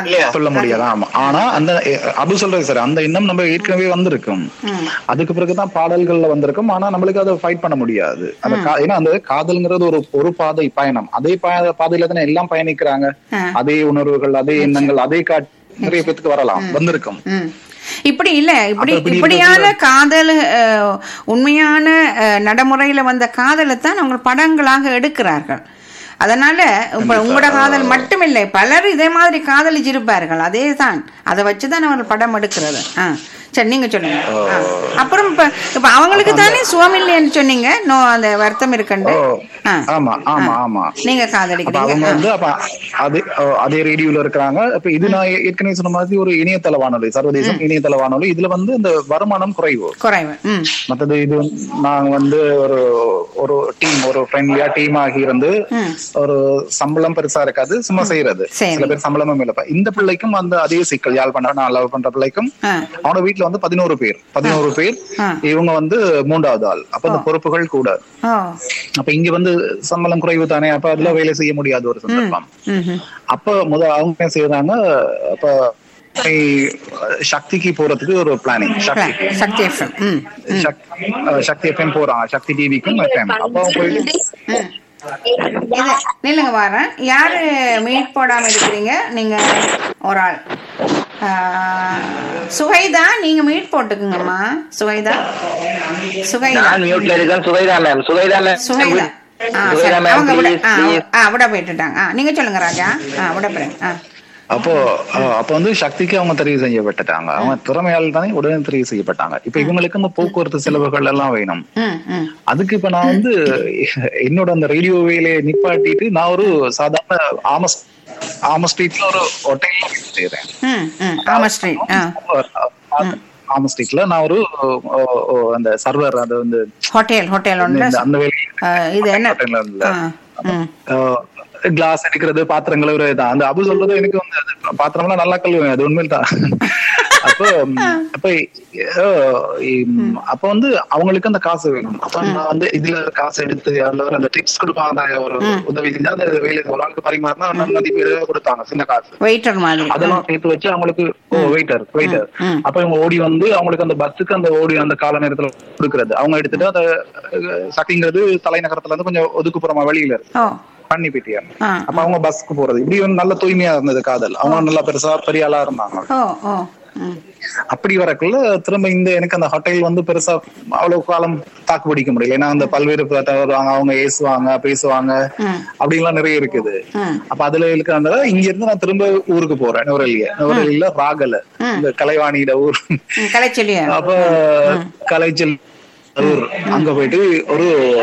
ஆமா ஆனா அந்த அபு சொல்றது சார் அந்த எண்ணம் நம்ம ஏற்கனவே வந்திருக்கும் அதுக்கு பிறகுதான் பாடல்கள்ல வந்திருக்கும். ஆனா நம்மளுக்கு அதை ஃபைட் பண்ண முடியாது. ஏன்னா அந்த காதல்ங்கிறது ஒரு பாதை பயணம். அதே பாதையில தானே எல்லாம் பயணிக்கிறாங்க. அதே உணர்வுகள் அதே எண்ணங்கள் அதே காட்சி நிறைய பேருக்கு வரலாம் வந்திருக்கும். இப்படி இல்ல இப்படியான காதல் உண்மையான நடைமுறையில வந்த காதலை தான் அவங்க படங்களாக எடுக்கிறார்கள். அதனால உங்களோட காதல் மட்டும் இல்லை பலர் இதே மாதிரி காதலிச்சிருப்பார்கள். அதே தான் அதை வச்சுதான் அவர்கள் படம் எடுக்கிறது. சரி நீங்க சொல்லுங்க. அப்புறம் இப்ப அவங்களுக்கு தானே சுவமில்லைன்னு சொன்னீங்க. அந்த வருத்தம் இருக்குண்டு. நீங்க காதலிக்கிறீங்க அதே ரேடியோல இருக்கிறாங்க. இப்ப இது நான் ஏற்கனவே சொன்ன மாதிரி ஒரு இணையதள வானொலி சர்வதேசம் இணையதள வானொலி. இதுல வந்து இந்த வருமானம் குறைவு. மற்றது இது நாங்க வந்து ஒரு டீம் ஒரு ஃப்ரெண்ட்லியா டீம் ஆகி இருந்து ஒரு சம்பளம் பெருசா இருக்காது சும்மா செய்யறது. சில பேர் சம்பளமும் இல்லப்ப இந்த பிள்ளைக்கும் அந்த அதே சிக்கல் யாழ் பண்ற நான் லவ் பண்ற பிள்ளைக்கும் அவனோட வீட்டுல வந்து 11 பேர் இவங்க வந்து 3வது ஆள். அப்ப இந்த பொறுப்புகள் கூட. அப்ப இங்க வந்து சம்பளம் குறைவு தானே அப்ப அதுல வேலை செய்ய முடியாத ஒரு சந்தர்ப்பம். அப்ப அவங்க செய்யறாங்க அப்ப சக்திக்கு போறதுக்கு ஒரு பிளானிங். சக்தி எஃப்எம் போறான் சக்தி டிவிக்கும் எஃப்எம். அப்ப போயிட்டு நில்லுங்க வரேன். யாரு மீட் போடாம இருக்கிறீங்க நீங்க? ஒரு ஆள் சுகைதா நீங்க மீட் போட்டுக்குங்கம்மா. சுகைதா அவங்க விட போயிட்டுட்டாங்க. நீங்க சொல்லுங்க ராஜா. விட போறேன். அப்போ வந்து சக்திக்கு அவங்க தெரிவு செய்யப்பட்டுட்டாங்க. அவங்க திறமையால் தானே உடனே தெரிவு செய்யப்பட்டாங்க. இப்ப இவங்களுக்கு இந்த போக்குவரத்து செலவுகள் எல்லாம் வேணும். அதுக்கு இப்ப நான் வந்து என்னோட அந்த ரேடியோ வேலையை நிப்பாட்டிட்டு நான் ஒரு சாதாரண ஆம ஸ்ட்ரீட்ல ஒரு ஹோட்டல்ல செய்யறேன். ஆம ஸ்ட்ரீட்ல நான் ஒரு அந்த சர்வர் அது வந்து ஹோட்டல் அந்த வேலை கிளாஸ் எடுக்கிறது பாத்திரம் கழுவுறது தான். அந்த அபு சொல்றது எனக்கு வந்து பாத்திரம் எல்லாம் நல்லா கழுவுவேன் அது உண்மையில் தான். அப்ப வந்து அவங்களுக்கு அந்த காசு வேணும். அப்ப நான் வந்து இதுல காசு எடுத்து அந்த டிப்ஸ் கொடுப்பாங்க ஒரு உதவி செஞ்சா அந்த வேலை ஒரு ஆளுக்கு பரிமாறினா மதிப்பு கொடுத்தாங்க சின்ன காசு அதெல்லாம் சேர்த்து வச்சு அவங்களுக்கு வெயிட்டர் அப்ப இவங்க ஓடி வந்து அவங்களுக்கு அந்த பஸ்ஸுக்கு அந்த ஓடி அந்த கால நேரத்துல கொடுக்கறது அவங்க எடுத்துட்டு அந்த சக்திங்கிறது தலைநகரத்துல இருந்து கொஞ்சம் ஒதுக்குப்புறமா வெளியில இருக்கு பண்ணி போயிட்டியாங்க. அப்ப அவங்க பஸ்க்கு போறது இப்படி நல்ல தூய்மையா இருந்தது காதல். அவங்க நல்லா பெருசா பெரிய ஆளா இருந்தாங்க. அப்படி வரக்குள்ள திரும்ப இந்த எனக்கு அந்த ஹோட்டல் வந்து பெருசா அவ்வளவு காலம் தாக்கு பிடிக்க முடியல. ஏன்னா அந்த பல்வேறு வருவாங்க, அவங்க ஏசுவாங்க பேசுவாங்க அப்படின்லாம் நிறைய இருக்குது. அப்ப அதுல இருக்கிற இங்க இருந்து நான் திரும்ப ஊருக்கு போறேன், நுவரெலியில ராகல இந்த கலைவாணியிட ஊர். அப்ப கலைச்சல் அங்க போயிட்டு ஒரு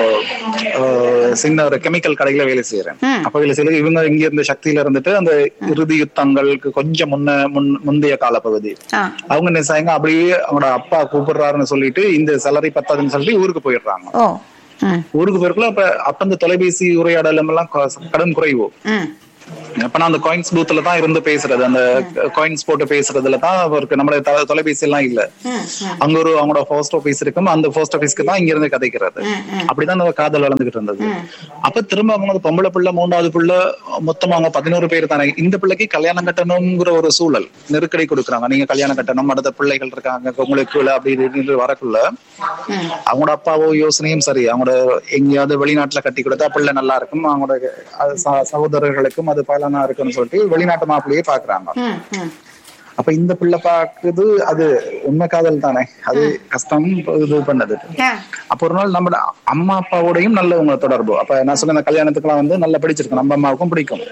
சின்ன ஒரு கெமிக்கல் கடையில வேலை செய்யறேன். அப்ப வேலை செய்யறது இவங்க இங்க இருந்த சக்தியில இருந்துட்டு அந்த இறுதி யுத்தங்களுக்கு கொஞ்சம் முந்தைய கால பகுதி அவங்க என்ன செய்யுங்க, அப்படியே அவங்களோட அப்பா கூப்பிடுறாருன்னு சொல்லிட்டு இந்த சேலரி பத்தாதுன்னு சொல்லிட்டு ஊருக்கு போயிடுறாங்க. ஊருக்கு போயிருக்கல அப்ப அந்த தொலைபேசி உரையாடல் எல்லாம் கடும் குறைவு. அப்ப நான் அந்த காயின்ஸ் பூத்ல தான் இருந்து பேசுறது, அந்த காயின்ஸ் போட்டு பேசுறதுல தான் இருக்கு. நம்மளோட தொலைபேசி எல்லாம் இல்ல. அங்க ஒரு அவங்களோட போஸ்ட் ஆபீஸ் இருக்கும், அந்த போஸ்ட் ஆபீஸ்க்கு தான் இங்க இருந்து கதைக்கிறது. அப்படிதான் அந்த காதல் வளர்ந்துகிட்டு இருந்தது. அப்ப திரும்ப அவங்க பொம்பளை பிள்ளை, மூணாவது பிள்ளை, மொத்தமா அவங்க 11 பேர் தானே. இந்த பிள்ளைக்கு கல்யாணம் கட்டணுங்கிற ஒரு சூழல் நெருக்கடி கொடுக்குறாங்க. நீங்க கல்யாணம் கட்டணும், அடுத்த பிள்ளைகள் இருக்காங்க உங்களுக்கு அப்படி வரக்குள்ள அவங்களோட அப்பாவோ யோசனையும் சரி, அவங்களோட எங்கேயாவது வெளிநாட்டுல கட்டி கொடுத்தா பிள்ளை நல்லா இருக்கும், அவங்களோட சகோதரர்களுக்கும் அது பலனா இருக்குன்னு சொல்லிட்டு வெளிநாட்டு மாப்பிள்ளையே பாக்குறாங்க. அப்ப இந்த பிள்ளை பாக்குது, அது உண்மை காதல் தானே, அது கஷ்டம் இது பண்ணது. அப்ப ஒரு நாள் நம்ம அம்மா அப்பாவோடையும் நல்ல உங்க தொடர்பு. அப்ப நான் சொன்ன கல்யாணத்துக்கு எல்லாம் வந்து நல்லா பிடிச்சிருக்கேன், நம்ம அம்மாவுக்கும் பிடிக்கும்.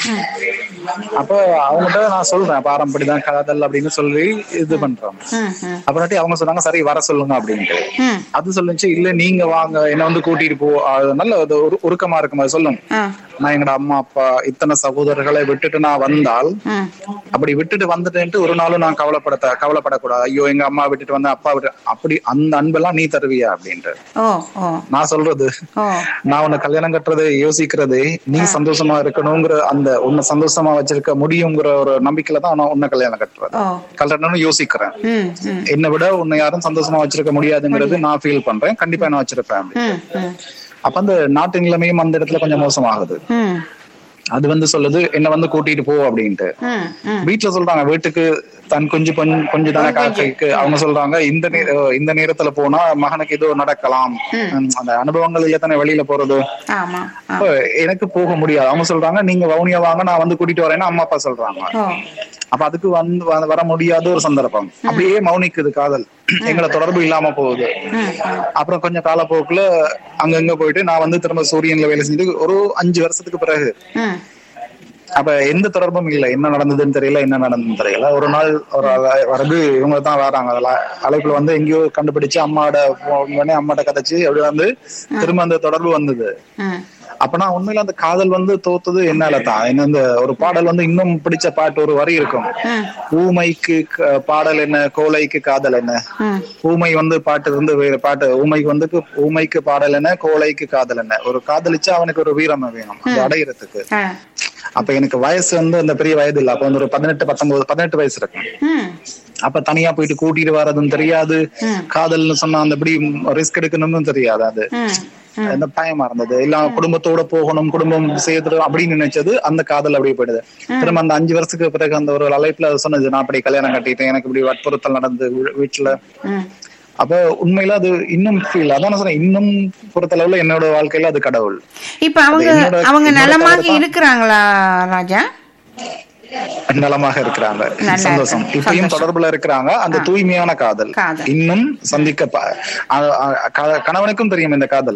அப்ப அவங்ககிட்ட நான் சொல்றேன் பாரம்பரியதான் காதல் அப்படின்னு சொல்லி இது பண்றோம். அப்புறம் அவங்க சொன்னாங்க சரி வர சொல்லுங்க அப்படின்ட்டு. அது சொல்லுச்சு, இல்ல நீங்க வாங்க என்ன வந்து கூட்டிட்டு போ, நல்ல உருக்கமா இருக்கும். அது சொல்லும், நான் எங்கட அம்மா அப்பா இத்தனை சகோதரர்களை விட்டுட்டு நான் வந்தால், அப்படி விட்டுட்டு வந்துட்டேன்ட்டு ஒரு நாளும் நான் கவலைப்படக்கூடாது. ஐயோ எங்க அம்மா விட்டுட்டு வந்தேன், அப்பா விட்டு, அப்படி அந்த அன்பெல்லாம் நீ தருவியா அப்படின்ட்டு நான் சொல்றது. நான் உன்னை கல்யாணம் கட்டுறது யோசிக்கிறது நீ சந்தோஷமா இருக்கணுங்கிற, அந்த உன்னை சந்தோஷமா வச்சிருக்க முடியுங்கிற ஒரு நம்பிக்கையில தான் நான் உன்னை கல்யாணம் கட்டணும்னு யோசிக்கிறேன். என்னை விட உன்னை யாரும் சந்தோஷமா வச்சிருக்க முடியாதுங்கிறது நான் ஃபீல் பண்றேன், கண்டிப்பா நான் வச்சிருப்பேன். அப்ப அந்த நாட்டு நிலைமையும் அந்த இடத்துல கொஞ்சம் மோசமாகுது. அது வந்து சொல்லுது என்ன வந்து கூட்டிட்டு போ அப்படின்ட்டு. வீட்டுல சொல்றாங்க வீட்டுக்கு தன் கொஞ்சம் தானே காக்கைக்கு. அவங்க சொல்றாங்க இந்த நேரத்துல போனா மகனுக்கு ஏதோ நடக்கலாம், அந்த அனுபவங்கள் இல்ல தானே வெளியில போறது. எனக்கு போக முடியாது. அவங்க சொல்றாங்க நீங்க வவுனியா வாங்க, நான் வந்து கூட்டிட்டு வரேன்னு அம்மா அப்பா சொல்றாங்க. அப்ப அதுக்கு வர முடியாத ஒரு சந்தர்ப்பம். அப்படியே மௌனிக்குது காதல், எங்களை தொடர்பு இல்லாம போகுது. அப்புறம் கொஞ்சம் காலப்போக்குல அங்கங்க போயிட்டு நான் வந்து திரும்ப சூரியன்ல வேலை செஞ்சு ஒரு 5 வருஷத்துக்கு பிறகு அப்ப எந்த தொடர்பும் இல்லை. என்ன நடந்ததுன்னு தெரியல, என்ன நடந்ததுன்னு தெரியல. ஒரு நாள் ஒரு வரது இவங்க தான் வராங்க, அதுல அழைப்புல வந்து எங்கேயோ கண்டுபிடிச்சு அம்மாட்ட கதைச்சு அப்படி வந்து திரும்ப அந்த தொடர்பு வந்தது. அப்ப நான் உண்மையில அந்த காதல் வந்து தோத்தது என்னால தான். என்ன இந்த ஒரு பாடல் வந்து இன்னும் பிடிச்ச பாட்டு ஒரு வரி இருக்கும், ஊமைக்கு பாடல் என்ன கோலைக்கு காதல் என்ன. ஊமை வந்து பாட்டு இருந்து வேற பாட்டு, ஊமைக்கு பாடல் என்ன கோலைக்கு காதல் என்ன. ஒரு காதலிச்சா அவனுக்கு ஒரு வீரம் வேணும் அது அடையிறதுக்கு. அப்ப எனக்கு வயசு வந்து அந்த பெரிய வயது இல்ல, அப்ப வந்து ஒரு 18 வயசு இருக்கு. அப்ப தனியா போயிட்டு கூட்டிட்டு வர்றதும் தெரியாது, காதல்னு சொன்னா அந்த எப்படி ரிஸ்க் எடுக்கணும்னு தெரியாது. அது அந்த பயமா இருந்தது. எல்லாம் குடும்பத்தோட போகணும், குடும்பம் செய்யறது அப்படின்னு நினைச்சது, அந்த காதல் அப்படியே போயிடுது. திரும்ப அந்த 5 வருஷத்துக்கு பிறகு அந்த ஒரு அழைப்புல சொன்னது, நான் அப்படி கல்யாணம் கட்டிட்டேன், எனக்கு இப்படி வற்புறுத்தல் நடந்து வீட்டுல. அப்ப உண்மையில அது இன்னும் ஃபீல், அதான் சொன்னேன், இன்னும் பொறுத்தளவுல என்னோட வாழ்க்கையில அது கடவுள். இப்ப அவங்க நலமாக இருக்கிறாங்களா ராஜா? நலமாக இருக்கிறாங்க, சந்தோஷம். இப்பயும் தொடர்புல இருக்கிறாங்க. அந்த தூய்மையான காதல் இன்னும் சந்திக்க கணவனுக்கும் தெரியும் இந்த காதல்.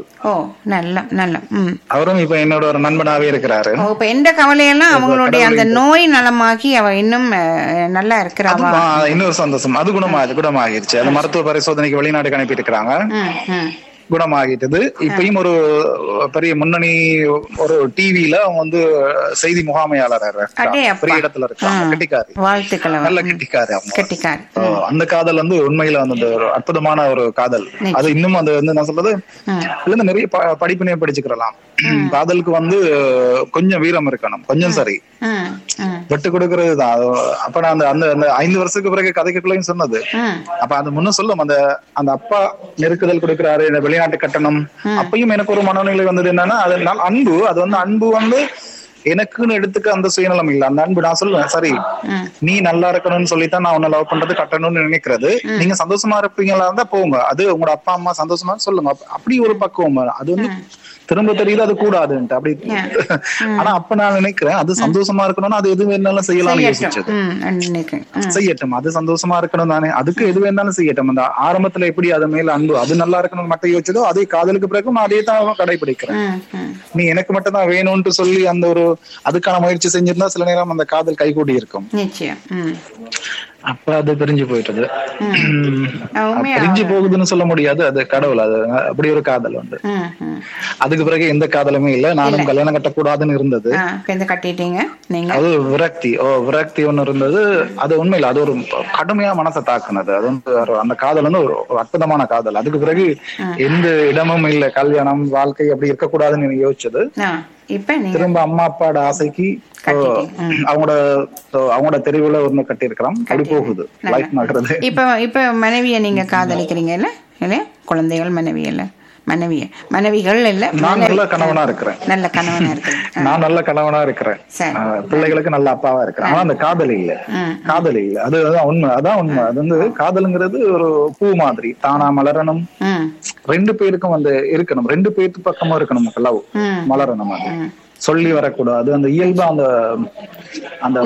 அவரும் இப்ப என்னோட ஒரு நண்பனாவே இருக்கிறாரு. இப்ப எந்த கவலையெல்லாம் அவங்களுடைய அந்த நோய் நலமாகி அவ இன்னும் நல்லா இருக்கிறாங்க. இன்னொரு சந்தோஷம், அது குணமாகிருச்சு. அது மருத்துவ பரிசோதனைக்கு வெளிநாட்டுக்கு அனுப்பி இருக்கிறாங்க, குணமாகிட்டது. இப்பயும் ஒரு பெரிய முன்னணி ஒரு டிவில அவங்க வந்து செய்தி முகாமையாளர் பெரிய இடத்துல இருக்காங்க. கெட்டிக்காரி, நல்ல கெட்டிக்காரி அவங்க. அந்த காதல் வந்து உண்மையில வந்து ஒரு அற்புதமான ஒரு காதல். அது இன்னும் அது வந்து நான் சொல்றது நிறைய படிப்பினைய படிச்சுக்கலாம். காதலுக்கு வந்து கொஞ்சம் வீரம் இருக்கணும், கொஞ்சம் சரி விட்டு கொடுக்கறதுதான். அப்ப நான் அந்த 5 வருஷத்துக்கு பிறகு கதைக்குள்ளேயும் சொன்னது. அப்ப அது முன்ன சொல்லும், அந்த அப்பா நெருக்குதல் கொடுக்கிறாரு, வெளிநாட்டு கட்டணம். அப்பயும் எனக்கு ஒரு மனநிலை வந்தது என்னன்னா, அது அன்பு. அது வந்து அன்பு வந்து எனக்குன்னு எடுத்துக்க அந்த சுயநலம் இல்ல. அந்த அன்பு நான் சொல்லுவேன், சரி நீ நல்லா இருக்கணும்னு சொல்லித்தான் நான் உன்னை லவ் பண்றது கட்டணும்னு நினைக்கிறது. நீங்க சந்தோஷமா இருப்பீங்களா இருந்தா போங்க, அது உங்களோட அப்பா அம்மா சந்தோஷமா சொல்லுங்க. அப்படி ஒரு பக்குவம். அது வந்து திரும்ப தெரியுது அது கூடாதுன்ட்டு அப்படி. ஆனா அப்ப நான் நினைக்கிறேன் அது சந்தோஷமா இருக்கணும்னா அது எது வேணாலும் செய்யலாம்னு யோசிச்சது. செய்யட்டும், அது சந்தோஷமா இருக்கணும் தானே, அதுக்கு எது வேணாலும் செய்யட்டும். அந்த ஆரம்பத்துல எப்படி அது மேல அன்பு அது நல்லா இருக்கணும்னு மட்டும் யோசிச்சதோ அதே காதலுக்கு பிறகு நான் அதே தான் கடைபிடிக்கிறேன். நீ எனக்கு மட்டும் தான் வேணும்னு சொல்லி அந்த ஒரு அதுக்கான முயற்சி செஞ்சிருந்தா சில நேரம் அந்த காதல் கைகூடி இருக்கும். அப்ப அது பிரிஞ்சு போயிட்டது. பிரிஞ்சு போகுதுன்னு சொல்ல முடியாது, அது கடவுள். அது அப்படி ஒரு காதல் உண்டு. அதுக்கு பிறகு எந்த காதலுமே இல்ல. நானும் கல்யாணம் கட்டக்கூடாதுன்னு இருந்தது. அது விரக்தி ஒண்ணு இருந்தது. அது உண்மையில அது ஒரு கடுமையா மனசை தாக்குனது. அது வந்து அந்த காதல் வந்து ஒரு அற்புதமான காதல். அதுக்கு பிறகு எந்த இடமும் இல்ல, கல்யாணம் வாழ்க்கை அப்படி இருக்கக்கூடாதுன்னு யோசிச்சது. திரும்ப அம்மா அப்பாவோட ஆசைக்கு அவங்களோட தெருவுல ஒண்ணு கட்டி இருக்கிறோம். அப்படி போகுது லைஃப் நடக்கிறது. இப்ப மனைவிய நீங்க காதலிக்கிறீங்க இல்ல? குழந்தைகள் மனைவிகள் இல்ல. நான் நல்ல கணவனா இருக்கிறேன். நல்ல கணவனா இருக்கிறேன். நான் நல்ல கணவனா இருக்கிறேன். பிள்ளைகளுக்கு நல்ல அப்பாவா இருக்கிறேன். ஆனா அந்த காதல் இல்ல. அதுதான் உண்மை. அதான் உண்மை. அது வந்து காதலுங்கிறது ஒரு பூ மாதிரி தானா மலரணும். 2 பேருக்கும் வந்து இருக்கணும். 2 பேருக்கு பக்கமா இருக்கணும். லவ் மலரணும். அது சொல்லி வரக்கூடாது. அந்த இயல்பா அந்த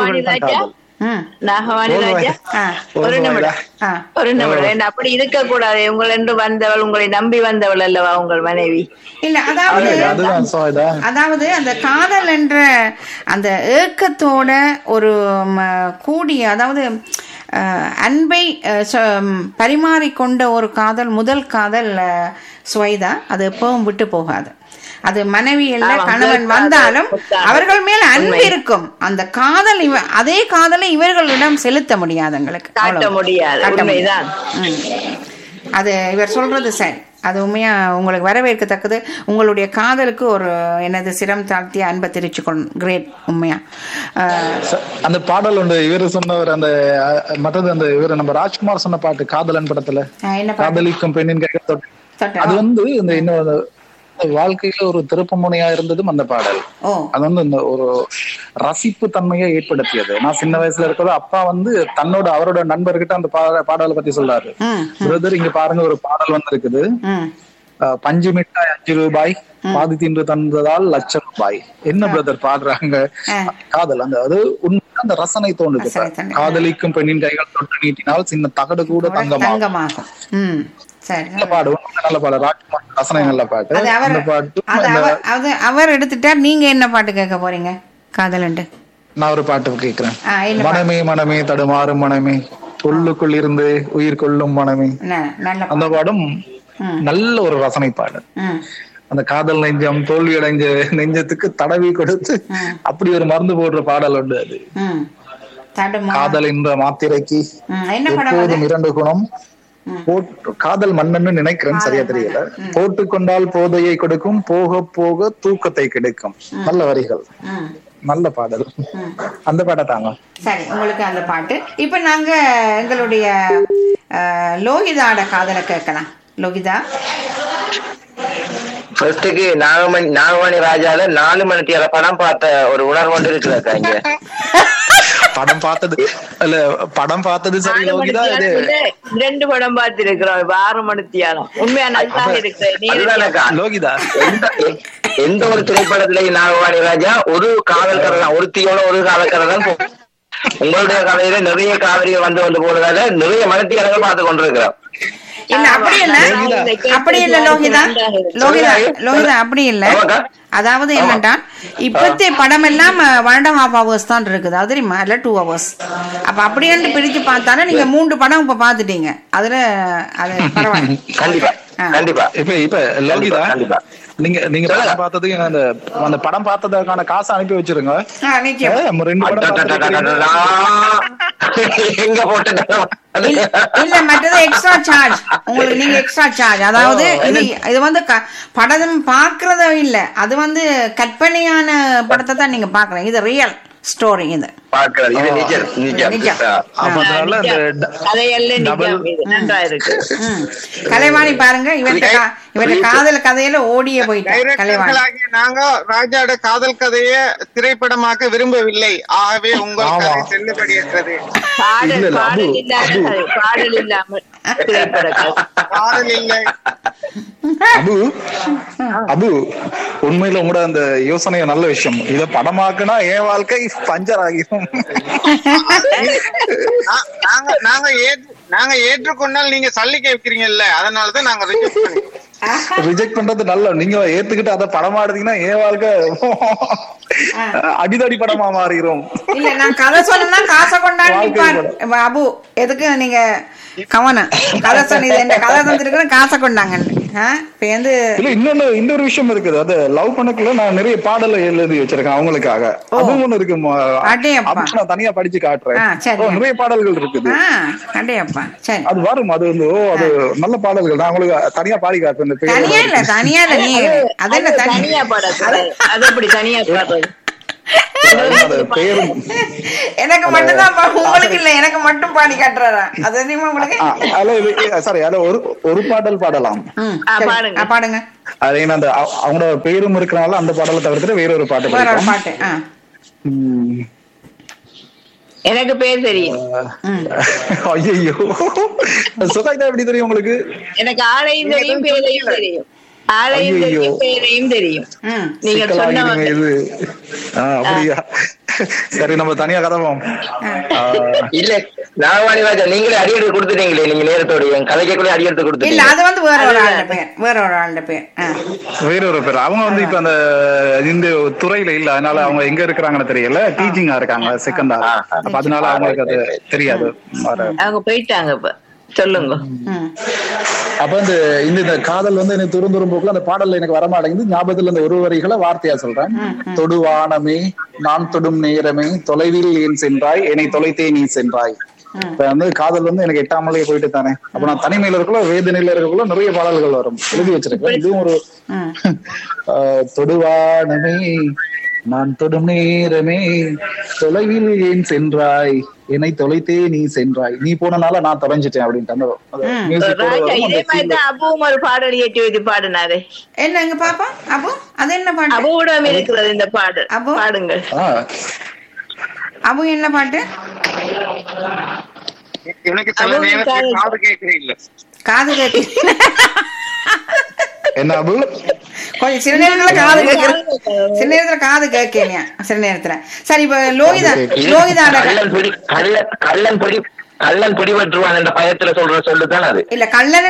அப்படி இருக்க கூடாது. உங்களை வந்தவள், உங்களை நம்பி வந்தவள் அல்லவா உங்கள் மனைவி? இல்ல, அதாவது அந்த காதல் என்ற அந்த ஏக்கத்தோட ஒரு கூடிய, அதாவது அன்பை பரிமாறிக்கொண்ட ஒரு காதல், முதல் காதல் சுவைதா. அது எப்பவும் விட்டு போகாது. அது மனைவி இல்ல கணவன் வந்தாலும் அவர்கள் மேல அன்பு இருக்கும். அந்த காதல் அதே காதலை இவர்களிடம் செலுத்த முடியாது, எங்களுக்கு காட்ட முடியாது. அது இவர் சொல்றது சரி. அது உண்மையா உங்களுக்கு வரவேற்கத்தக்கது. உங்களுடைய காதலுக்கு ஒரு என்னது சிரம் தாழ்த்திய அன்பை தெரிவிச்சுக்கணும். கிரேட். உண்மையா அந்த பாடல் உண்டு. இவரு சொன்னவர் அந்த மற்றது அந்த இவரு நம்ம ராஜ்குமார் சொன்ன பாட்டு காதலன் படத்துல, காதலிக்கும் பெண்ணின் கைகள் தொட்டு. அது வந்து இந்த இன்னொரு வாழ்க்கையில ஒரு திருப்பு முனையா இருந்ததும் அந்த பாடல். அது வந்து இந்த ஒரு ரசிப்பு தன்மையை ஏற்படுத்தியது. நான் சின்ன வயசுல இருக்கிறது அப்பா வந்து அவரோட நண்பர்கிட்ட அந்த பாடலை பத்தி சொல்றாரு. பிரதர் இங்க பாருங்க ஒரு பாடல் வந்து இருக்குது, 5 மிட்டாய் 5 ரூபாய், பாதி தின்று தந்ததால் லட்சம் ரூபாய். என்ன பிரதர் பாடுறாங்க? காதல் அந்த அந்த ரசனை தோணுது. காதலிக்கும் பெண்ணின் கைகள் தொட்டு நீட்டினால் சின்ன தகடு கூட தங்கமாகும். அவர் எடுத்துட்டார். நீங்க என்ன பாட்டு கேட்க போறீங்க? காதல் நான் ஒரு பாட்டு கேட்கிறேன். மனமே மனமே தடுமாறும் மனமே, உள்ளுக்குள் இருந்து உயிர் கொள்ளும் மனமே. அந்த பாடும் நல்ல ஒரு ரசனை பாடல். அந்த காதல் நெஞ்சம் தோல்வி அடைஞ்ச நெஞ்சத்துக்கு தடவி கொடுத்து அப்படி ஒரு மருந்து போடுற பாடல் உண்டு. அது காதல் என்ற மாத்திரைக்கு எப்போதும் 2 குணம். காதல் மன்னன்னு நினைக்கிறேன், சரியா தெரியல. போட்டுக்கொண்டால் போதையை கொடுக்கும், போக போக தூக்கத்தை கிடைக்கும். நல்ல வரிகள், நல்ல பாடல். அந்த பாட்டை தாங்க. சரி, உங்களுக்கு அந்த பாட்டு. இப்ப நாங்க எங்களுடைய லோகிதாட காதலை கேட்கலாம். லோகிதா, ஃபர்ஸ்டுக்கு நாகமணி ராஜால 4 மணி நேர படம் பார்த்த ஒரு உணர்வு கொண்டு இருக்குதாக்கா. இங்க படம் பார்த்தது சரி லோகிதா. 2 படம் பார்த்திருக்கிறோம். 6 மணி நேரம் உண்மையா நல்லா இருக்கு. லோகிதா எந்த ஒரு திரைப்படத்திலேயும் நாகவாணி ராஜா ஒரு காதல்கரை தான், ஒருத்தியோட ஒரு காதல்கரை தான். உங்களுடைய கதையில நிறைய காதலிகள் வந்து போனதால நிறைய மனத்தியாளர்கள் பார்த்து கொண்டிருக்கிறோம். இல்ல அப்படி இல்ல, அப்படி இல்ல லோகிதா, அப்படி இல்ல. அதாவது என்னன்னா இப்பத்தே படம் எல்லாம் 1.5 hours தான் இருக்குது, அது தெரியுமா? இல்ல 2 hours. அப்ப அப்படியே பிரிச்சு பார்த்தாலும் நீங்க 3 படம் இப்ப பாத்துட்டீங்க. அதுல அது பரவாயில்ல. கண்டிப்பா கண்டிப்பா. இப்ப லோகிதா நீங்க படம் பார்த்தது அந்த படம் பார்த்ததுக்கான காசு அனுப்பி வச்சிருங்க. 2 படம் எங்க போட்டு இல்ல, மற்றது எக்ஸ்ட்ரா சார்ஜ் உங்களுக்கு. நீங்க எக்ஸ்ட்ரா சார்ஜ், அதாவது இது வந்து படம் பாக்குறதோ இல்ல, அது வந்து கற்பனையான படத்தை தான் நீங்க பாக்குறீங்க. இது ரியல் ஸ்டோரி இது. கலைவாணி பாருங்க, இவருடைய காதல் கதையில ஓடிய போயிட்டாங்க கலைவாணி. நாங்க ராஜாவோட காதல் கதையை திரைப்படமாக்க விரும்பவில்லை, ஆகவே உங்கள் கதை செல்லுபடியற்றது. பாடல் இல்லாமல் பாடல் இல்லை. அபு உண்மையில உங்களோட அந்த யோசனை நல்ல விஷயம். இத படமாக்குனா என் வாழ்க்கை பஞ்சர் ஆகிடும். நாங்க ஏற்றுக்கொண்டால் நீங்க சல்லிக்க வைக்கிறீங்கல்ல, அதனாலதான் நாங்க ரிஜெக்ட் பண்றது நல்ல. நீங்க ஏத்துக்கிட்டு அதை படமாடுறீங்கன்னா என் வாழ்க்கை அடிதடி படமா மாறிடும். இல்ல நான் கதை சொன்னா காசை கொண்டாந்து அபு எதுக்கு நீங்க கவனம் கதை சொன்னது என்ன கதை தந்துருக்குன்னு காசை கொண்டாங்க. இன்னொரு விஷயம் இருக்குது, அது லவ் பண்ணக்குள்ள நான் நிறைய பாடல எழுதி வச்சிருக்கேன் அவங்களுக்காக. அதுவும் ஒண்ணு இருக்கு, நான் தனியா படிச்சு காட்டுறேன். நிறைய பாடல்கள் இருக்குது, அது வரும். அது வந்து அது நல்ல பாடல்கள். நான் உங்களுக்கு தனியா பாடி காட்டுறேன். எனக்கு மட்டும் தான், உங்களுக்கு இல்ல, எனக்கு மட்டும் பாடி காட்டுறாரா? அது ஒரு பாடல் பாடலாம், பாடுங்க. அது அந்த அவங்களோட பேரும் இருக்கிறனால அந்த பாடலை தவிர்த்து வேற ஒரு பாட்டு. எனக்கு பேர் தெரியும். ஐயோ, சுகாய்தா எப்படி தெரியும் உங்களுக்கு? எனக்கு ஆளையும் தெரியும், பேரையும் தெரியும். பேரையும் தெரியும். நீங்க சொன்ன அப்படியா? சரி, நம்ம தனியா கதவோம். இல்ல நாகவாணி ராஜா, நீங்களே அடியெடுத்து கொடுத்துட்டீங்களே, நீங்க நேரத்தோட என் கதைக்குள்ளே அடியெடுத்து கொடுத்துட்டீங்க. இல்ல, அது வந்து வேற ஒரு ஆளுடைய பேர். வேற ஒரு பேர். அவங்க வந்து இப்ப அந்த இந்த துறையில இல்ல, அதனால அவங்க எங்க இருக்கிறாங்கன்னு தெரியல. டீச்சிங்கா இருக்காங்க செகண்டா, அப்ப அதனால அவங்களுக்கு அது தெரியாது. அவங்க போயிட்டாங்க. இப்ப சொல்லுங்க. அப்ப இந்த காதல் வந்து எனக்கு துருந்துரும் போக்குல அந்த பாடல்ல எனக்கு வரமாட்டேங்குது. ஞாபகத்துல இந்த ஒரு வரிகளை வார்த்தையா சொல்றேன். தொடுவானமே நான் தொடும் நேரமே தொலைவில் ஏன் சென்றாய், என்னை தொலைத்தே நீ சென்றாய். இப்ப வந்து காதல் வந்து எனக்கு எட்டாமலே போயிட்டு தானே. அப்ப நான் தனிமையில இருக்கக்குள்ள வேதனையில இருக்கக்குள்ள நிறைய பாடல்கள் வரும், எழுதி வச்சிருக்கேன். இதுவும் ஒரு தொடுவானமே நான் தொடும் நேரமே தொலைவில் ஏன் சென்றாய், என்னை தொலைத்தே நீ சென்றாய், நீ போனனால நான் தொலைஞ்சிட்டேன் அப்படின்ட்டு அபுவும் ஒரு பாடல் ஏற்றி வைத்து பாடினாரு. என்னங்க பாப்பா அபு? அது என்ன பாட்டு? அபுவிடம் இருக்கிறது இந்த பாடல். பாடுங்கள் அபு. என்ன பாட்டு? எனக்கு காது கேட்கிறீங்க? காது கேட்கிறீங்க என்ன அபு? கொஞ்சம் சில நேரத்துல காது கேட்கறது, சில நேரத்துல காது கேட்கலையா சில நேரத்துல. சரி, இப்ப லோகிதா கள்ளன் பிடிபட்டுருவான் என்ற பயத்துல சொல்ற சொல்லுதான் அது. இல்ல கள்ளன்